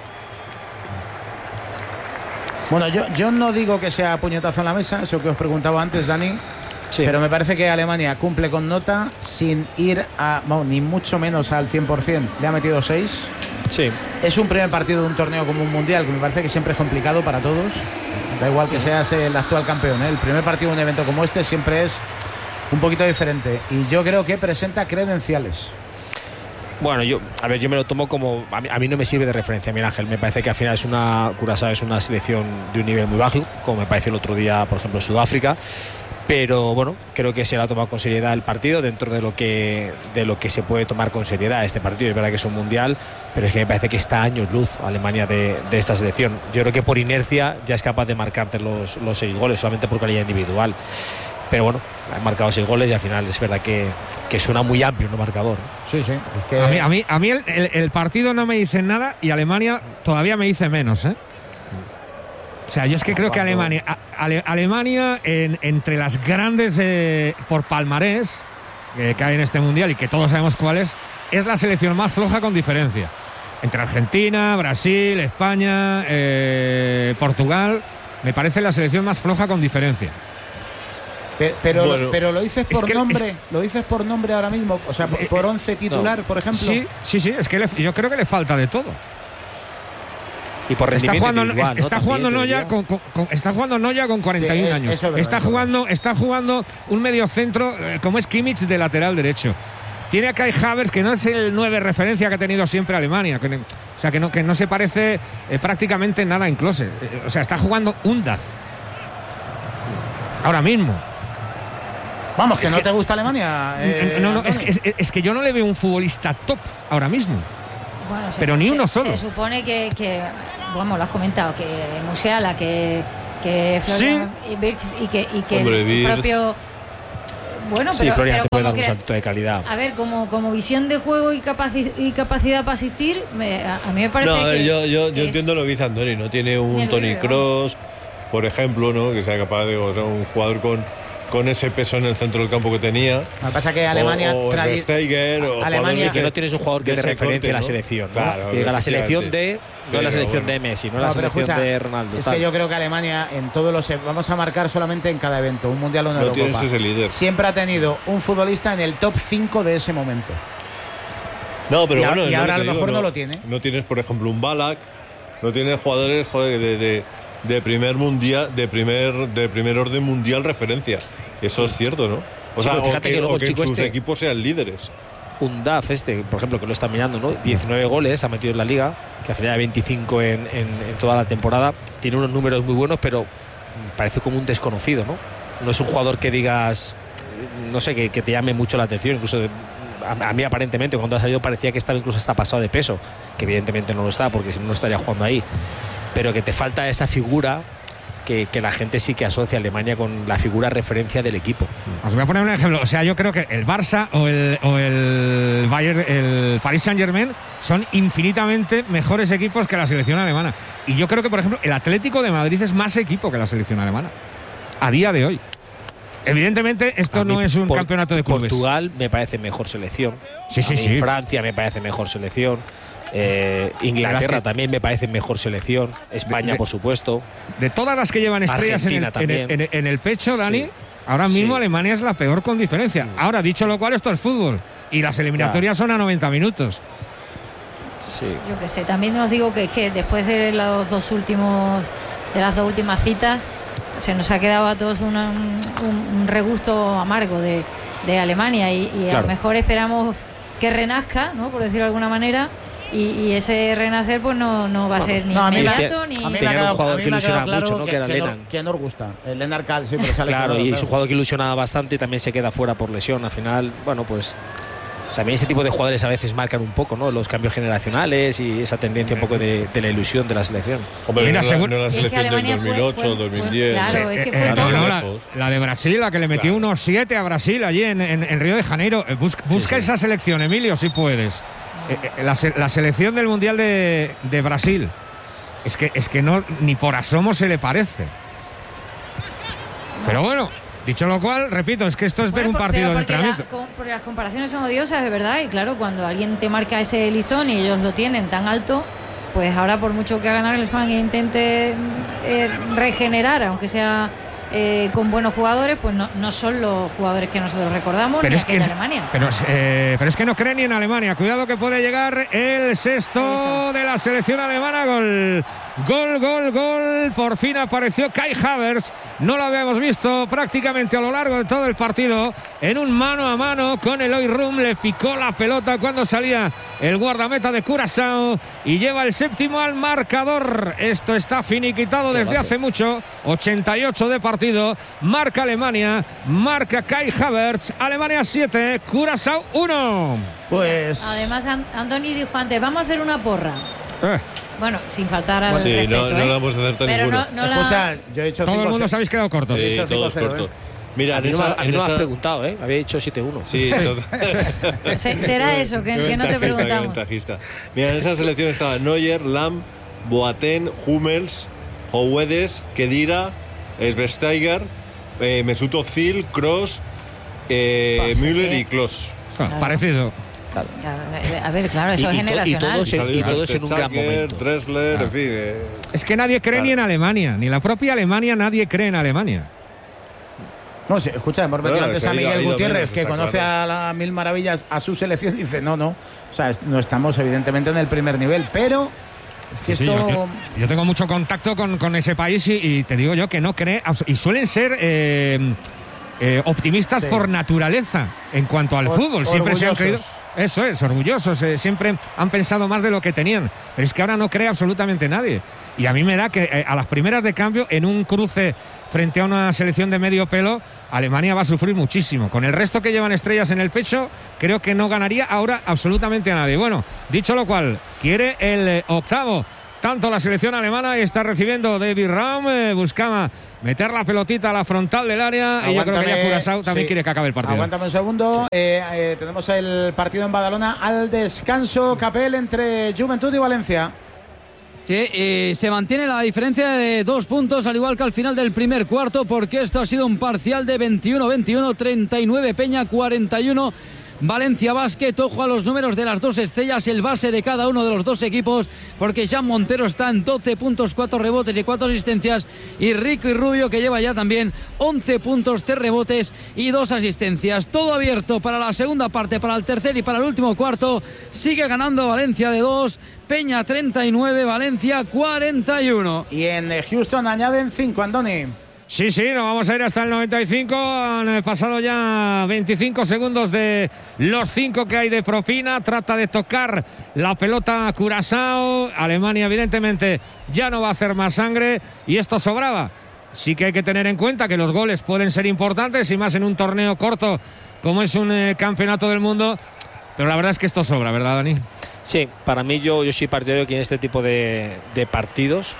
Bueno, yo no digo que sea puñetazo en la mesa, eso que os preguntaba antes, Dani. Sí. Pero me parece que Alemania cumple con nota sin ir ni mucho menos al 100%. Le ha metido 6. Sí. Es un primer partido de un torneo como un mundial, que me parece que siempre es complicado para todos. Da igual que seas el actual campeón, ¿eh? El primer partido de un evento como este siempre es un poquito diferente. Y yo creo que presenta credenciales. Bueno, yo me lo tomo como... A mí no me sirve de referencia, Miguel Ángel. Me parece que al final Curazao es una selección de un nivel muy bajo, como me parece el otro día, por ejemplo, Sudáfrica. Pero bueno, creo que se lo ha tomado con seriedad el partido, dentro de lo que se puede tomar con seriedad este partido. Es verdad que es un mundial, pero es que me parece que está a años luz Alemania de esta selección. Yo creo que por inercia ya es capaz de marcarte los 6 goles, solamente por calidad individual. Pero bueno, han marcado 6 goles y al final es verdad que suena muy amplio, ¿no? Marcador. Sí. Es que... A mí el partido no me dice nada y Alemania todavía me dice menos, ¿eh? O sea, yo es que creo que Alemania entre las grandes por palmarés que hay en este mundial y que todos sabemos cuál es la selección más floja con diferencia. Entre Argentina, Brasil, España, Portugal, me parece la selección más floja con diferencia. Pero lo dices por nombre, lo dices por nombre ahora mismo, o sea, por 11 titular, por ejemplo. Sí, es que yo creo que le falta de todo. Y por rendimiento está jugando Noya con 41 años. Está jugando un medio centro como es Kimmich de lateral derecho. Tiene a Kai Havertz, que no es el 9 referencia que ha tenido siempre Alemania, o sea que no se parece prácticamente nada en Klose. O sea, está jugando Undav. Ahora mismo. Vamos, que no te gusta Alemania. No, es que yo no le veo un futbolista top ahora mismo. Bueno, pero ni uno solo. Se supone que vamos, lo has comentado, que Musiala, que Florian Wirtz y que el propio. Bueno, sí, Florian te puede dar un salto de calidad. A ver, como visión de juego y capacidad para asistir, a mí me parece que. Yo entiendo lo que dice Andoni, ¿no? Tiene un Toni Kroos, por ejemplo, ¿no? Que sea capaz de, o sea, un jugador con ese peso en el centro del campo que tenía. Lo que pasa es que Alemania o Steiger, o Alemania que no tienes un jugador que te referencia a la selección, ¿no? Claro, que diga la selección de no la selección de Messi, no la selección de Ronaldo. Es que yo creo que Alemania en todos los vamos a marcar solamente en cada evento, un mundial o una Eurocopa. Tienes ese líder. Siempre ha tenido un futbolista en el top 5 de ese momento. No, pero bueno, y ahora a lo mejor no lo tiene. No tienes, por ejemplo, un Ballack, no tienes jugadores, joder, de primer mundial, de primer orden mundial referencia. Eso es cierto, ¿no? O sea, fíjate que en sus equipos sean líderes. Un DAF por ejemplo, que lo está mirando, ¿no? 19 goles ha metido en la liga, que al final hay 25 en toda la temporada. Tiene unos números muy buenos, pero parece como un desconocido, ¿no? No es un jugador que digas, no sé, que te llame mucho la atención. Incluso a mí aparentemente cuando ha salido parecía que estaba incluso hasta pasado de peso, que evidentemente no lo está, porque si no estaría jugando ahí. Pero que te falta esa figura que la gente sí que asocia a Alemania con la figura referencia del equipo. Os voy a poner un ejemplo. O sea, yo creo que el Barça o el Bayern, el Paris Saint-Germain son infinitamente mejores equipos que la selección alemana. Y yo creo que, por ejemplo, el Atlético de Madrid es más equipo que la selección alemana a día de hoy. Evidentemente esto no es un campeonato de clubes. Portugal me parece mejor selección. Sí. Francia me parece mejor selección. Inglaterra también me parece mejor selección. España, por supuesto. De todas las que llevan estrellas en el pecho, Dani, ahora mismo Alemania es la peor con diferencia. Ahora, dicho lo cual, esto es fútbol y las eliminatorias son a 90 minutos. Sí. Yo qué sé, también os digo que después de las dos últimas citas se nos ha quedado a todos un regusto amargo de Alemania y a lo mejor esperamos que renazca, ¿no? Por decirlo de alguna manera. Y ese renacer pues no va a ser ni inmediato ni. A mí me ha quedado un jugador que ilusionaba mucho, ¿no? Que era Lennart. Que nos gusta. El Lennart Kahl siempre sale. Claro, y es un jugador que ilusionaba bastante y también se queda fuera por lesión. Al final, bueno, pues también ese tipo de jugadores a veces marcan un poco, ¿no? Los cambios generacionales y esa tendencia un poco de la ilusión de la selección. Hombre, no la selección del 2008, 2010. Claro, es que fue la de Brasil, la que le metió unos 7 a Brasil allí en Río de Janeiro. Busca esa selección, Emilio, si puedes. La selección del Mundial de Brasil es que no ni por asomo se le parece. Pero bueno, dicho lo cual, repito, es que esto es ver un partido de entrenamiento. Porque las comparaciones son odiosas, de verdad, y claro, cuando alguien te marca ese listón y ellos lo tienen tan alto, pues ahora por mucho que haga Nagelsmann e intente regenerar, aunque sea con buenos jugadores, pues no son los jugadores que nosotros recordamos, pero ni es que en Alemania. Pero es que no cree ni en Alemania. Cuidado que puede llegar el sexto de la selección alemana. Gol. Por fin apareció Kai Havertz. No lo habíamos visto prácticamente a lo largo de todo el partido. En un mano a mano con Eloy Rum. Le picó la pelota cuando salía el guardameta de Curazao. Y lleva el séptimo al marcador. Esto está finiquitado desde hace mucho. 88 de partido. Marca Alemania. Marca Kai Havertz. Alemania 7. Curazao 1. Pues. Además, Andoni dijo antes: vamos a hacer una porra. Bueno, sin faltar al sí, respeto, no la vamos a hacer ninguno. Escucha, yo he dicho todo el mundo os habéis quedado cortos. Sí, todos cortos. Mira, a mí no me has preguntado, ¿eh? Había dicho 7-1. Sí, será eso, que no te preguntamos. Ventajista. Mira, en esa selección estaban Neuer, Lahm, Boateng, Hummels, Houedes, Khedira, Schweinsteiger, Mesut Özil, Kroos, Müller y Klose. Parecido. Claro. A ver, claro, eso es generacional. Y todos en un gran momento. Drexler, en fin. Es que nadie cree ni en Alemania, ni la propia Alemania, nadie cree en Alemania. No, escucha, hemos metido antes a Miguel Gutiérrez, que conoce a las mil maravillas a su selección, y dice, no. O sea, no estamos evidentemente en el primer nivel, pero es que esto. Yo tengo mucho contacto con ese país y te digo yo que no cree, y suelen ser optimistas por naturaleza en cuanto al fútbol. Siempre se han creído. Eso es, orgullosos. Siempre han pensado más de lo que tenían. Pero es que ahora no cree absolutamente nadie. Y a mí me da que a las primeras de cambio, en un cruce frente a una selección de medio pelo, Alemania va a sufrir muchísimo. Con el resto que llevan estrellas en el pecho, creo que no ganaría ahora absolutamente a nadie. Bueno, dicho lo cual, quiere el octavo. Tanto la selección alemana está recibiendo David Raum, buscaba meter la pelotita a la frontal del área. Aguántame, y yo creo que ya Curaçao también sí, quiere que acabe el partido. Aguántame un segundo. Tenemos el partido en Badalona al descanso. Capel entre Juventud y Valencia. Sí, se mantiene la diferencia de 2 puntos, al igual que al final del primer cuarto, porque esto ha sido un parcial de 21-21, 39 Peña, 41 Valencia Basket. Ojo a los números de las dos estrellas, el base de cada uno de los dos equipos, porque Jan Montero está en 12 puntos, 4 rebotes y 4 asistencias, y Ricky Rubio, que lleva ya también 11 puntos, 3 rebotes y 2 asistencias. Todo abierto para la segunda parte, para el tercer y para el último cuarto. Sigue ganando Valencia de 2, Peña 39, Valencia 41. Y en Houston añaden 5, Andoni. Sí, nos vamos a ir hasta el 95. Han pasado ya 25 segundos de los 5 que hay de propina. Trata de tocar la pelota Curaçao. Alemania, evidentemente, ya no va a hacer más sangre. Y esto sobraba. Sí que hay que tener en cuenta que los goles pueden ser importantes, y más en un torneo corto como es un campeonato del mundo. Pero la verdad es que esto sobra, ¿verdad, Dani? Sí, para mí yo soy partidario que en este tipo de partidos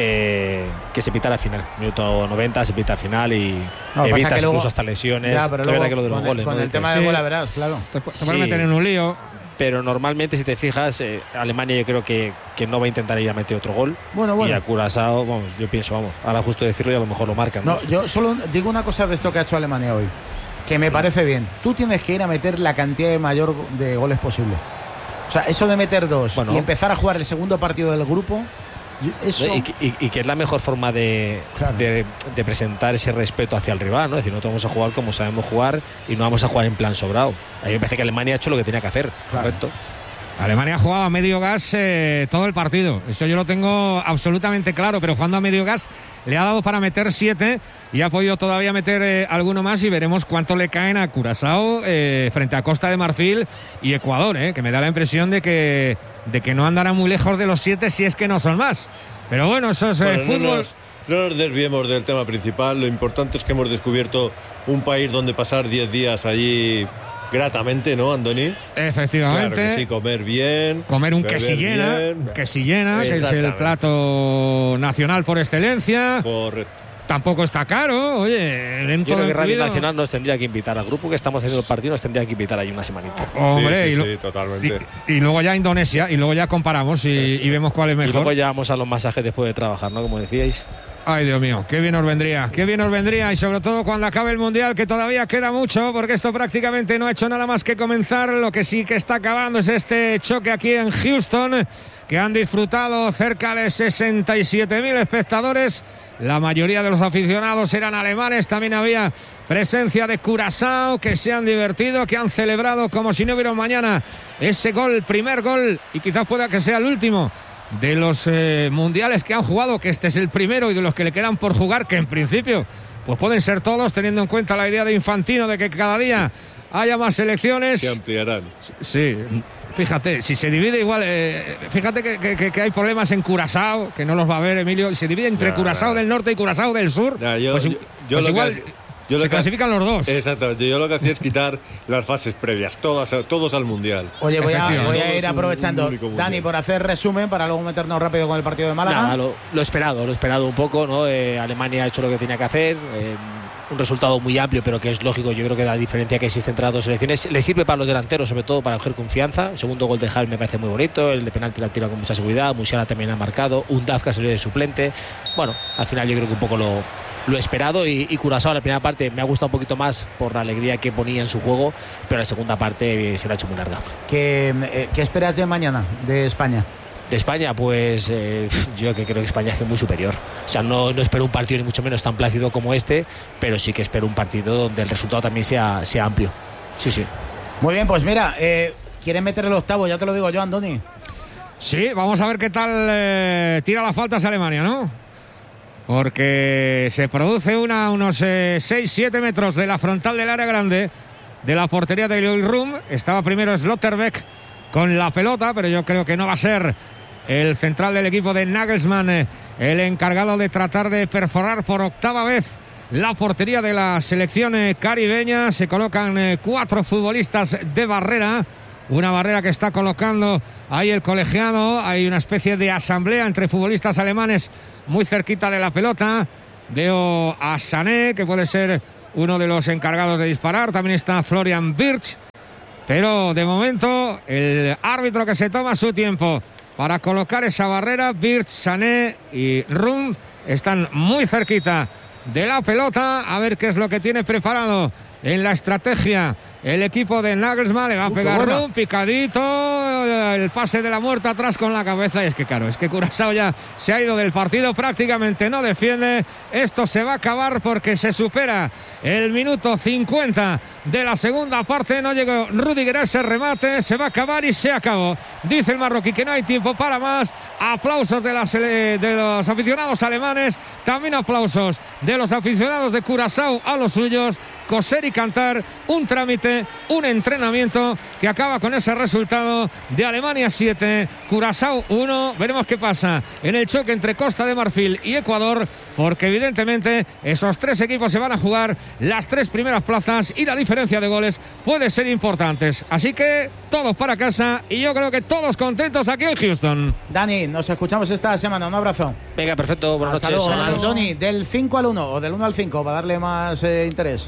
que se pita la final, minuto 90 se pita al final y evitas incluso hasta lesiones. Ya, pero la verdad que lo de los goles, con ¿no? el tema del gol, la verás, claro. Te pueden meter en un lío. Pero normalmente, si te fijas, Alemania yo creo que no va a intentar ir a meter otro gol. Bueno. Y a Curaçao, yo pienso, ahora justo decirlo y a lo mejor lo marcan. No, yo solo digo una cosa de esto que ha hecho Alemania hoy, que me parece bien. Tú tienes que ir a meter la cantidad mayor de goles posible. O sea, eso de meter 2 y empezar a jugar el segundo partido del grupo, eso... Y que es la mejor forma de presentar ese respeto hacia el rival, ¿no? Es decir, nosotros vamos a jugar como sabemos jugar y no vamos a jugar en plan sobrado. A mí me parece que Alemania ha hecho lo que tenía que hacer, correcto. Alemania ha jugado a medio gas todo el partido, eso yo lo tengo absolutamente claro, pero jugando a medio gas le ha dado para meter 7 y ha podido todavía meter alguno más, y veremos cuánto le caen a Curaçao frente a Costa de Marfil y Ecuador, que me da la impresión de que no andará muy lejos de los 7 si es que no son más. Pero bueno, eso es fútbol. No nos desviemos del tema principal. Lo importante es que hemos descubierto un país donde pasar 10 días allí gratamente, ¿no, Andoni? Efectivamente. Claro que sí, comer bien. Comer un quesillena, que es el plato nacional por excelencia. Correcto. Tampoco está caro, oye. Yo creo que Radio Nacional nos tendría que invitar al grupo que estamos haciendo el partido, nos tendría que invitar ahí una semanita. Hombre, sí, totalmente. Y luego ya Indonesia, y luego ya comparamos y vemos cuál es mejor. Y luego ya vamos a los masajes después de trabajar, ¿no? Como decíais. Ay, Dios mío, qué bien nos vendría, y sobre todo cuando acabe el Mundial, que todavía queda mucho, porque esto prácticamente no ha hecho nada más que comenzar. Lo que sí que está acabando es este choque aquí en Houston, que han disfrutado cerca de 67.000 espectadores. La mayoría de los aficionados eran alemanes, también había presencia de Curaçao, que se han divertido, que han celebrado como si no hubiera un mañana ese gol, primer gol, y quizás pueda que sea el último de los mundiales que han jugado, que este es el primero y de los que le quedan por jugar, que en principio pues pueden ser todos, teniendo en cuenta la idea de Infantino de que cada día haya más selecciones. Se ampliarán. Sí, fíjate, si se divide igual, fíjate que hay problemas en Curaçao, que no los va a ver Emilio, y se divide entre Curaçao del norte y Curaçao del sur, pues igual... Se clasifican los dos. Exactamente. Yo lo que hacía es quitar las fases previas, todos al Mundial. Oye, voy a ir aprovechando, Dani, por hacer resumen para luego meternos rápido con el partido de Málaga. Nada, lo esperado un poco, ¿no? Alemania ha hecho lo que tenía que hacer. Un resultado muy amplio, pero que es lógico. Yo creo que la diferencia que existe entre las dos selecciones le sirve para los delanteros, sobre todo para coger confianza. El segundo gol de Javi me parece muy bonito, el de penalti la tira con mucha seguridad. Musiala también ha marcado, un Dafka salió de suplente. Bueno, al final yo creo que un poco lo esperado, y Curaçao la primera parte me ha gustado un poquito más por la alegría que ponía en su juego, pero la segunda parte se la ha hecho muy larga. ¿Qué esperas de mañana de España? De España, pues yo que creo que España es muy superior. O sea, no espero un partido ni mucho menos tan plácido como este, pero sí que espero un partido donde el resultado también sea amplio. Sí. Muy bien, pues mira, quieren meter el octavo, ya te lo digo yo, Andoni. Sí, vamos a ver qué tal tira las faltas Alemania, ¿no? Porque se produce unos 6-7 metros de la frontal del área grande. de la portería de Rum. Estaba primero Slotterbeck con la pelota, pero yo creo que no va a ser el central del equipo de Nagelsmann el encargado de tratar de perforar por octava vez la portería de la selección caribeña. Se colocan 4 futbolistas de barrera, una barrera que está colocando ahí el colegiado. Hay una especie de asamblea entre futbolistas alemanes muy cerquita de la pelota. Veo a Sané, que puede ser uno de los encargados de disparar. También está Florian Wirtz, pero de momento el árbitro que se toma su tiempo para colocar esa barrera. Wirtz, Sané y Rum están muy cerquita de la pelota. A ver qué es lo que tiene preparado en la estrategia el equipo de Nagelsmann. Le va a pegar Rum, picadito, el pase de la muerte atrás con la cabeza. Y es que claro, es que Curazao ya se ha ido del partido, prácticamente no defiende. Esto se va a acabar porque se supera el minuto 50 de la segunda parte. No llegó Rüdiger a ese remate, se va a acabar y se acabó. Dice el marroquí que no hay tiempo para más. Aplausos de los aficionados alemanes, también aplausos de los aficionados de Curazao a los suyos. Coser y cantar, un trámite, un entrenamiento que acaba con ese resultado de Alemania 7, Curazao 1. Veremos qué pasa en el choque entre Costa de Marfil y Ecuador, porque evidentemente esos 3 equipos se van a jugar las 3 primeras plazas y la diferencia de goles puede ser importantes. Así que todos para casa y yo creo que todos contentos aquí en Houston. Dani, nos escuchamos esta semana. Un abrazo. Venga, perfecto. Buenas noches. Antoni, del 5 al 1 o del 1 al 5 para darle más interés.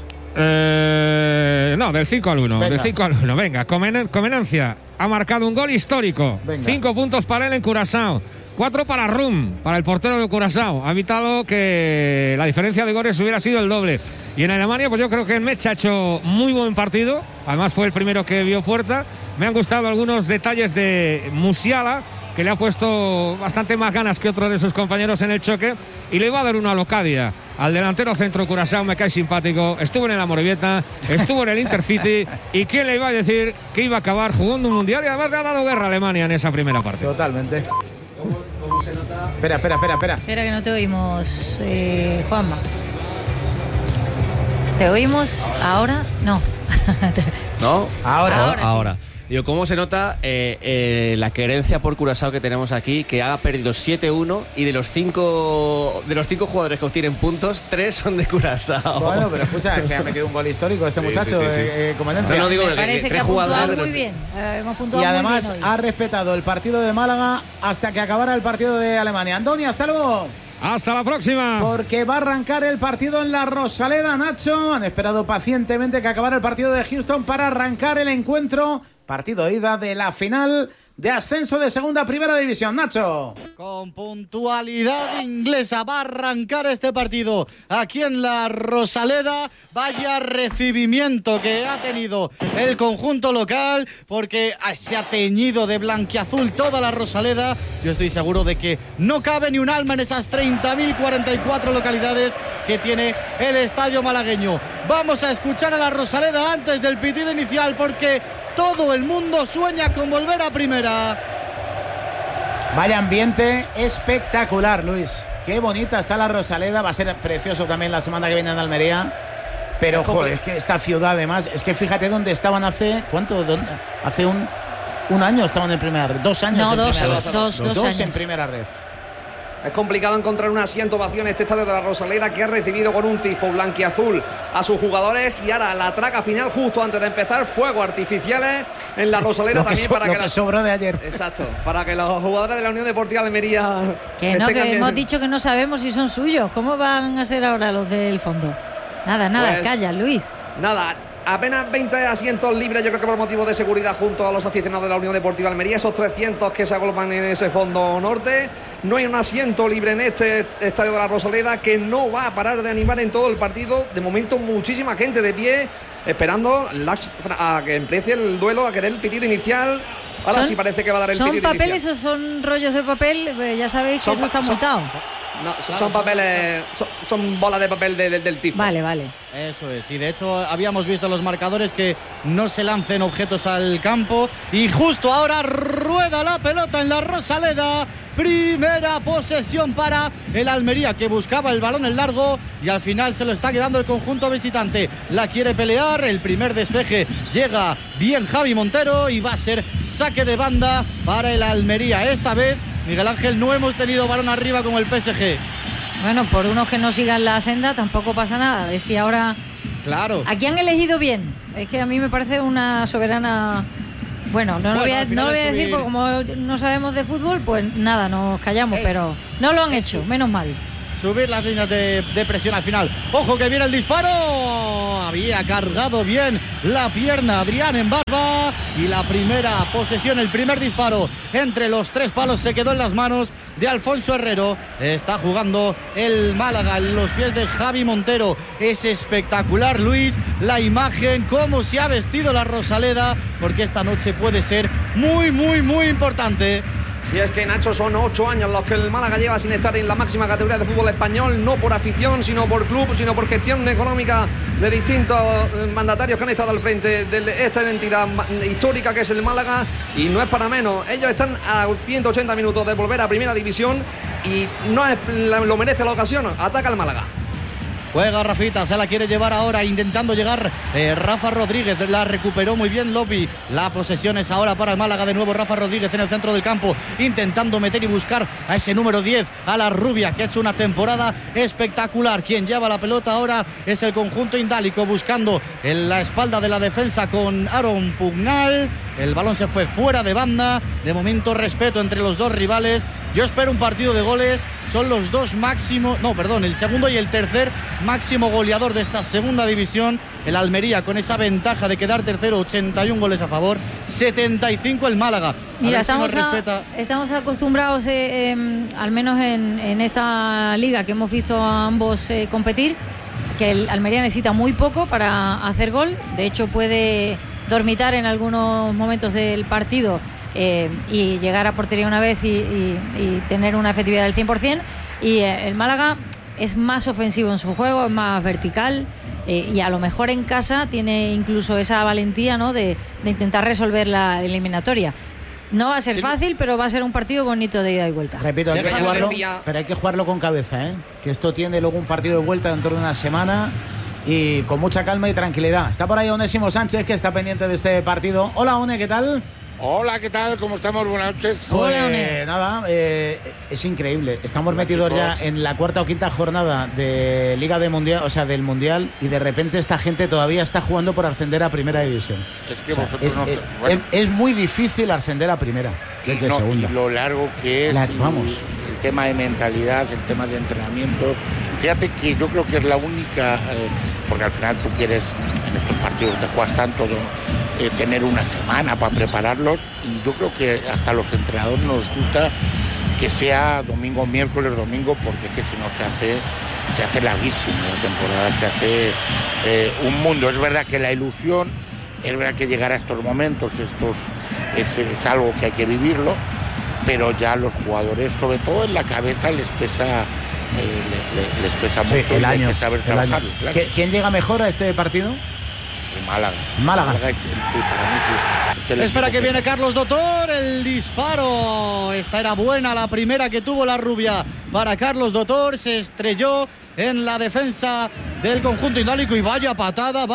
No, del 5 al 1. Venga. Del 5 al 1. Venga, Comenancia ha marcado un gol histórico. Venga. 5 puntos para él en Curazao. 4 para Rum, para el portero de Curazao. Ha evitado que la diferencia de goles hubiera sido el doble. Y en Alemania, pues yo creo que Mecha ha hecho muy buen partido. Además fue el primero que vio puerta. Me han gustado algunos detalles de Musiala, que le ha puesto bastante más ganas que otro de sus compañeros en el choque, y le iba a dar una Locadia al delantero centro Curazao. Me cae simpático, estuvo en el Amorebieta, estuvo en el Intercity, y quién le iba a decir que iba a acabar jugando un mundial, y además le ha dado guerra a Alemania en esa primera parte. Totalmente. Espera. Espera que no te oímos, Juanma. ¿Te oímos ahora? No. ¿No? Ahora. Digo, ¿cómo se nota la querencia por Curazao que tenemos aquí? Que ha perdido 7-1 y de los 5 jugadores que obtienen puntos, 3 son de Curazao. Bueno, pero escucha, es que ha metido un gol histórico este muchacho. Comandancia. No digo, Me parece que ha puntuado muy bien. Hemos puntuado y además muy bien hoy. ha respetado el partido de Málaga hasta que acabara el partido de Alemania. Antoni, hasta luego. Hasta la próxima. Porque va a arrancar el partido en la Rosaleda, Nacho. Han esperado pacientemente que acabara el partido de Houston para arrancar el encuentro. Partido ida de la final de ascenso de segunda a primera división, Nacho. Con puntualidad inglesa va a arrancar este partido aquí en la Rosaleda. Vaya recibimiento que ha tenido el conjunto local, porque se ha teñido de blanquiazul toda la Rosaleda. Yo estoy seguro de que no cabe ni un alma en esas 30.044 localidades que tiene el estadio malagueño. Vamos a escuchar a la Rosaleda antes del pitido inicial, porque todo el mundo sueña con volver a primera. Vaya ambiente espectacular, Luis. Qué bonita está la Rosaleda. Va a ser precioso también la semana que viene en Almería. Pero, joder, es que esta ciudad, además, es que fíjate dónde estaban hace... ¿Cuánto? Hace un año estaban en primera red. 2 años. No, en dos dos años. en primera red. Es complicado encontrar un asiento vacío en este estadio de la Rosaleda, que ha recibido con un tifo blanquiazul a sus jugadores, y ahora la traca final justo antes de empezar, fuegos artificiales en la Rosaleda también para que sobró de ayer. Exacto, para que los jugadores de la Unión Deportiva Almería que no, que hemos dicho que no sabemos si son suyos. ¿Cómo van a ser ahora los del fondo? Nada, Pues, calla, Luis. Nada. Apenas 20 asientos libres, yo creo que por motivo de seguridad, junto a los aficionados de la Unión Deportiva Almería, esos 300 que se agolpan en ese fondo norte. No hay un asiento libre en este estadio de la Rosaleda, que no va a parar de animar en todo el partido. De momento, muchísima gente de pie, esperando a que empiece el duelo, a querer el pitido inicial. Ahora sí parece que va a dar el pitido inicial. ¿Son papeles o son rollos de papel? Ya sabéis que eso está multado. No, son papeles, son bolas de papel del tifo. Vale. Eso es, y de hecho habíamos visto en los marcadores que no se lancen objetos al campo y justo ahora rueda la pelota en la Rosaleda. Primera posesión para el Almería, que buscaba el balón en largo y al final se lo está quedando el conjunto visitante. La quiere pelear, el primer despeje llega bien Javi Montero y va a ser saque de banda para el Almería. Esta vez, Miguel Ángel, no hemos tenido balón arriba como el PSG. Bueno, por unos que no sigan la senda tampoco pasa nada. A ver si ahora... Claro. Aquí han elegido bien. Es que a mí me parece una soberana... Bueno, no lo voy a decir porque como no sabemos de fútbol, pues nada, nos callamos, pero no lo han hecho, menos mal. Subir las líneas de presión al final. ¡Ojo que viene el disparo! Había cargado bien la pierna Adrián en barba. Y la primera posesión, el primer disparo entre los tres palos se quedó en las manos de Alfonso Herrero. Está jugando el Málaga en los pies de Javi Montero. Es espectacular, Luis, la imagen, cómo se ha vestido la Rosaleda, porque esta noche puede ser muy importante. Si es que, Nacho, son 8 años los que el Málaga lleva sin estar en la máxima categoría de fútbol español, no por afición, sino por club, sino por gestión económica de distintos mandatarios que han estado al frente de esta identidad histórica que es el Málaga, y no es para menos. Ellos están a 180 minutos de volver a Primera División y no es, lo merece la ocasión. Ataca el Málaga. Juega Rafita, se la quiere llevar ahora, intentando llegar Rafa Rodríguez, la recuperó muy bien Lopi. La posesión es ahora para el Málaga, de nuevo Rafa Rodríguez en el centro del campo, intentando meter y buscar a ese número 10, a la rubia, que ha hecho una temporada espectacular. Quien lleva la pelota ahora es el conjunto indálico, buscando en la espalda de la defensa con Aaron Pugnal. El balón se fue fuera de banda. De momento, respeto entre los dos rivales. Yo espero un partido de goles. Son los dos máximos, el segundo y el tercer máximo goleador de esta segunda división. El Almería con esa ventaja de quedar tercero, 81 goles a favor, 75 el Málaga. Mira, estamos acostumbrados, al menos en esta liga que hemos visto a ambos competir, que el Almería necesita muy poco para hacer gol. De hecho, puede dormitar en algunos momentos del partido y llegar a portería una vez y tener una efectividad del 100%. Y el Málaga es más ofensivo en su juego, es más vertical, y a lo mejor en casa tiene incluso esa valentía, ¿no?, de intentar resolver la eliminatoria. No va a ser fácil, pero va a ser un partido bonito de ida y vuelta. Repito, pero hay que jugarlo con cabeza, que esto tiene luego un partido de vuelta dentro de una semana y con mucha calma y tranquilidad. Está por ahí Onésimo Sánchez, que está pendiente de este partido. Hola, One, ¿qué tal? Hola, ¿qué tal? ¿Cómo estamos? Buenas noches. Nada, es increíble. Estamos metidos ya en la cuarta o quinta jornada de Liga de Mundial, o sea, del Mundial, y de repente esta gente todavía está jugando por ascender a Primera División. Es que vosotros no... Es muy difícil ascender a Primera desde segunda. Y lo largo que es, el tema de mentalidad, el tema de entrenamiento. Fíjate que yo creo que es la única, porque al final tú quieres, en estos partidos te juegas tanto, tener una semana para prepararlos, y yo creo que hasta los entrenadores nos gusta que sea domingo, miércoles, domingo, porque es que si no se hace larguísimo la temporada, se hace un mundo. Es verdad que la ilusión, es verdad que llegar a estos momentos, es algo que hay que vivirlo, pero ya a los jugadores, sobre todo en la cabeza, les pesa mucho, el año, hay que saber trabajarlo. Claro. ¿Quién llega mejor a este partido? El Málaga. Málaga es, sí, para mí sí. Espera que viene Carlos Dotor, el disparo. Esta era buena, la primera que tuvo la rubia para Carlos Dotor. Se estrelló en la defensa del conjunto indálico y vaya patada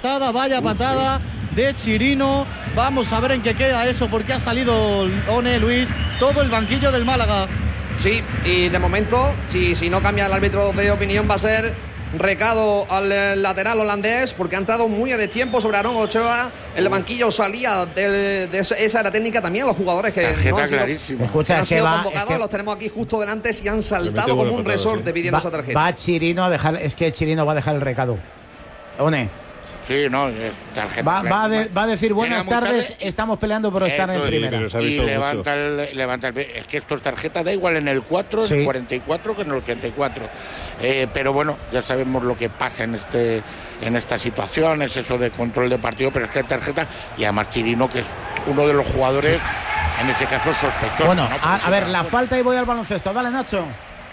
de Chirino. Vamos a ver en qué queda eso, porque ha salido, Luis, todo el banquillo del Málaga. Sí, y de momento, si no cambia el árbitro de opinión, va a ser recado al lateral holandés, porque ha entrado muy a destiempo sobre Aaron Ochoa. El banquillo salía de esa era técnica también. Los jugadores que no han sido convocados, los tenemos aquí justo delante, y han saltado como un resorte pidiendo esa tarjeta. Va Chirino a dejar, es que Chirino va a dejar el recado. Sí, no, tarjeta. Va a decir buenas tardes, estamos peleando por estar en primera. Y levanta el... Es que esto es tarjeta, da igual en el 4, en el 44 que en el 84. Pero bueno, ya sabemos lo que pasa en esta situación, es eso de control de partido, pero es que hay tarjeta, y además Chirino, que es uno de los jugadores, en ese caso, sospechosos. Bueno, ¿no? A ver, la falta, y voy al baloncesto. Dale, Nacho.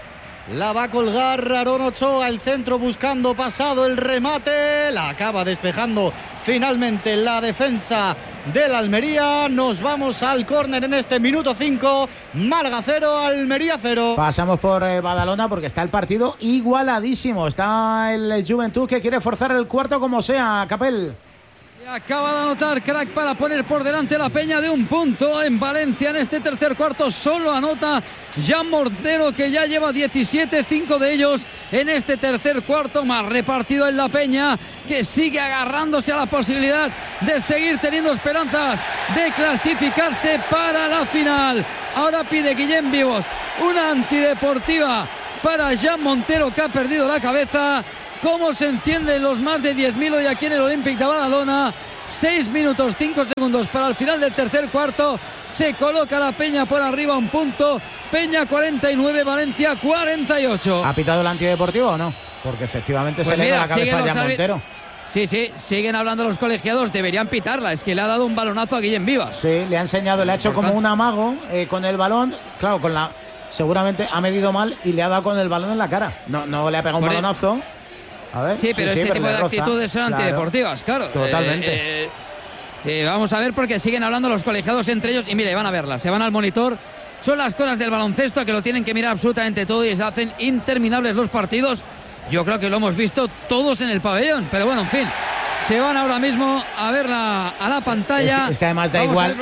La va a colgar Aarón Ochoa, el centro buscando pasado, el remate, la acaba despejando finalmente la defensa del Almería. Nos vamos al córner en este minuto 5. Málaga 0, Almería 0. Pasamos por Badalona porque está el partido igualadísimo. Está el Juventud que quiere forzar el cuarto como sea, Capel. Acaba de anotar Crack para poner por delante la Peña de un punto en Valencia en este tercer cuarto. Solo anota Jan Mortero, que ya lleva 17, 5 de ellos en este tercer cuarto, más repartido en la Peña, que sigue agarrándose a la posibilidad de seguir teniendo esperanzas de clasificarse para la final. Ahora pide Guillem Vivos una antideportiva para Jan Montero, que ha perdido la cabeza. Cómo se encienden los más de 10.000 hoy aquí en el Olímpic de Badalona. 6 minutos 5 segundos para el final del tercer cuarto. Se coloca la Peña por arriba, un punto. Peña 49, Valencia 48. ¿Ha pitado el antideportivo o no? Porque efectivamente pues se le da la cabeza a Jan Montero. Sí, siguen hablando los colegiados, deberían pitarla. Es que le ha dado un balonazo a Guillem Vivas. Sí, le ha enseñado, le ha hecho como un amago con el balón. Claro, seguramente ha medido mal y le ha dado con el balón en la cara. No le ha pegado un balonazo. A ver, sí, pero este tipo de actitudes son antideportivas, claro. Totalmente. Vamos a ver, porque siguen hablando los colegiados entre ellos. Y mire, van a verlas, se van al monitor. Son las cosas del baloncesto que lo tienen que mirar absolutamente todo y se hacen interminables los partidos. Yo creo que lo hemos visto todos en el pabellón. Pero bueno, en fin, se van ahora mismo a ver a la pantalla. Es que además da igual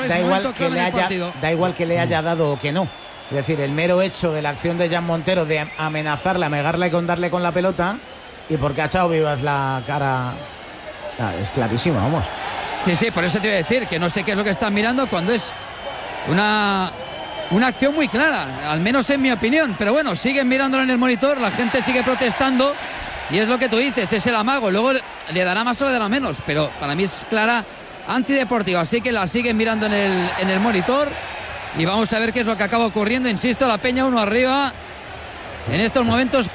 que le haya dado o que no. Es decir, el mero hecho de la acción de Jan Montero de amenazarle, amegarle con darle con la pelota. Y porque ha echado Vivas la cara. Es clarísimo, vamos. Sí, por eso te voy a decir que no sé qué es lo que están mirando cuando es una acción muy clara, al menos en mi opinión. Pero bueno, siguen mirándolo en el monitor, la gente sigue protestando y es lo que tú dices, es el amago. Luego le dará más o le dará menos, pero para mí es clara antideportiva. Así que la siguen mirando en el monitor y vamos a ver qué es lo que acaba ocurriendo. Insisto, la Peña 1 arriba. En estos momentos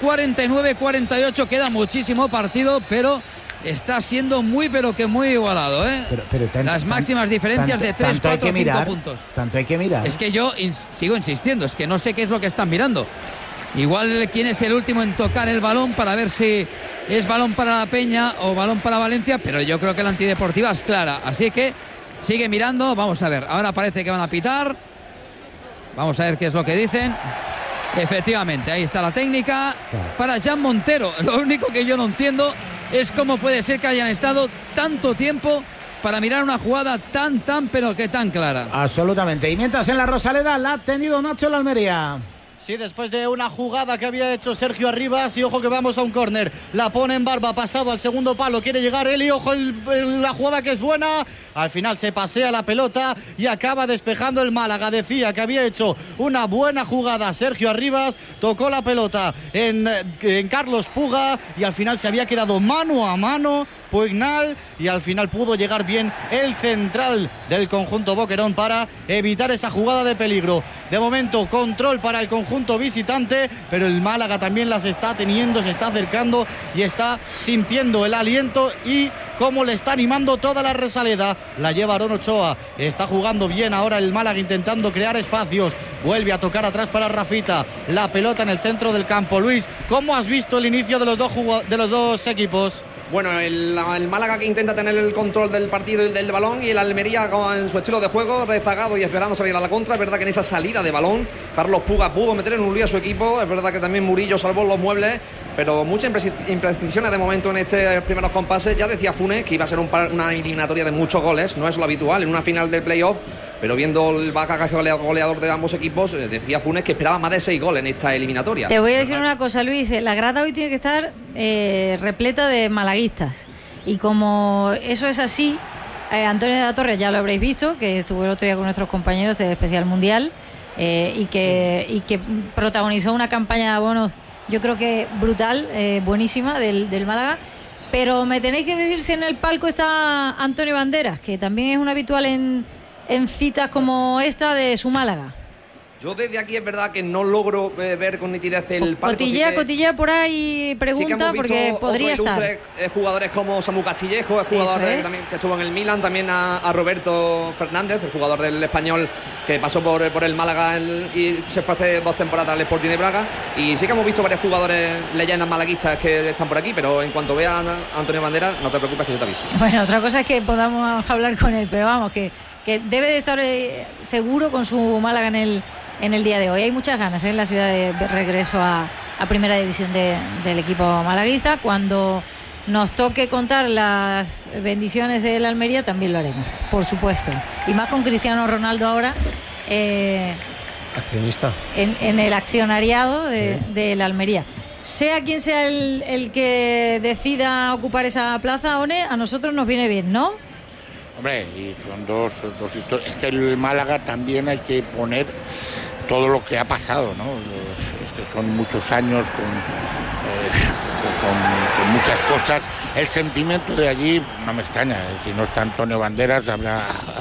49-48, queda muchísimo partido, pero está siendo muy igualado, ¿eh? Las máximas diferencias de 3, 4, 5 puntos. Tanto hay que mirar. Es que yo sigo insistiendo, es que no sé qué es lo que están mirando. Igual quién es el último en tocar el balón para ver si es balón para la Peña o balón para Valencia, pero yo creo que la antideportiva es clara. Así que sigue mirando, vamos a ver. Ahora parece que van a pitar. Vamos a ver qué es lo que dicen. Efectivamente, ahí está la técnica para Jan Montero. Lo único que yo no entiendo es cómo puede ser que hayan estado tanto tiempo para mirar una jugada pero que tan clara. Absolutamente. Y mientras en la Rosaleda la ha tenido Nacho la Almería. Sí, después de una jugada que había hecho Sergio Arribas y ojo que vamos a un córner. La pone en Barba, pasado al segundo palo, quiere llegar él y ojo la jugada que es buena. Al final se pasea la pelota y acaba despejando el Málaga. Decía que había hecho una buena jugada Sergio Arribas, tocó la pelota en Carlos Puga y al final se había quedado mano a mano Puignal y al final pudo llegar bien el central del conjunto Boquerón para evitar esa jugada de peligro. De momento control para el conjunto visitante, pero el Málaga también las está teniendo, se está acercando y está sintiendo el aliento y cómo le está animando toda la Rosaleda. La lleva Aarón Ochoa, está jugando bien ahora el Málaga intentando crear espacios, vuelve a tocar atrás para Rafita, la pelota en el centro del campo. Luis, ¿cómo has visto el inicio de los dos equipos? Bueno, el Málaga que intenta tener el control del partido y del balón, y el Almería en su estilo de juego rezagado y esperando salir a la contra. Es verdad que en esa salida de balón Carlos Puga pudo meter en un lío a su equipo. Es verdad que también Murillo salvó los muebles, pero muchas imprecisiones de momento en estos primeros compases. Ya decía Funes que iba a ser una eliminatoria de muchos goles, no es lo habitual en una final del playoff, pero viendo el bagaje goleador de ambos equipos, decía Funes que esperaba más de 6 goles en esta eliminatoria. Te voy a decir una cosa, Luis, la grada hoy tiene que estar repleta de malaguistas, y como eso es así, Antonio de la Torre ya lo habréis visto, que estuvo el otro día con nuestros compañeros de Especial Mundial, y que protagonizó una campaña de abonos, yo creo que brutal, buenísima del Málaga. Pero me tenéis que decir si en el palco está Antonio Banderas, que también es un habitual en citas como esta de su Málaga. Yo desde aquí es verdad que no logro ver con nitidez el palco. Cotillea por ahí, pregunta, porque podría estar. Jugadores como Samu Castillejo, el jugador también que estuvo en el Milan, también a Roberto Fernández, el jugador del Español que pasó por el Málaga y se fue hace 2 temporadas al Sporting de Braga. Y sí que hemos visto varios jugadores leyendas malaguistas que están por aquí, pero en cuanto vean a Antonio Banderas, no te preocupes que yo te aviso. Bueno, otra cosa es que podamos hablar con él, pero vamos, que debe de estar seguro con su Málaga en el día de hoy. Hay muchas ganas en la ciudad de regreso a primera división del equipo malaguista. Cuando nos toque contar las bendiciones del Almería también lo haremos, por supuesto, y más con Cristiano Ronaldo ahora accionista en el accionariado del Almería. Sea quien sea el que decida ocupar esa plaza, One, a nosotros nos viene bien, ¿no? Hombre, y son dos historias. Es que el Málaga también hay que poner todo lo que ha pasado, ¿no? Es que son muchos años con muchas cosas. El sentimiento de allí no me extraña. Si no está Antonio Banderas, habrá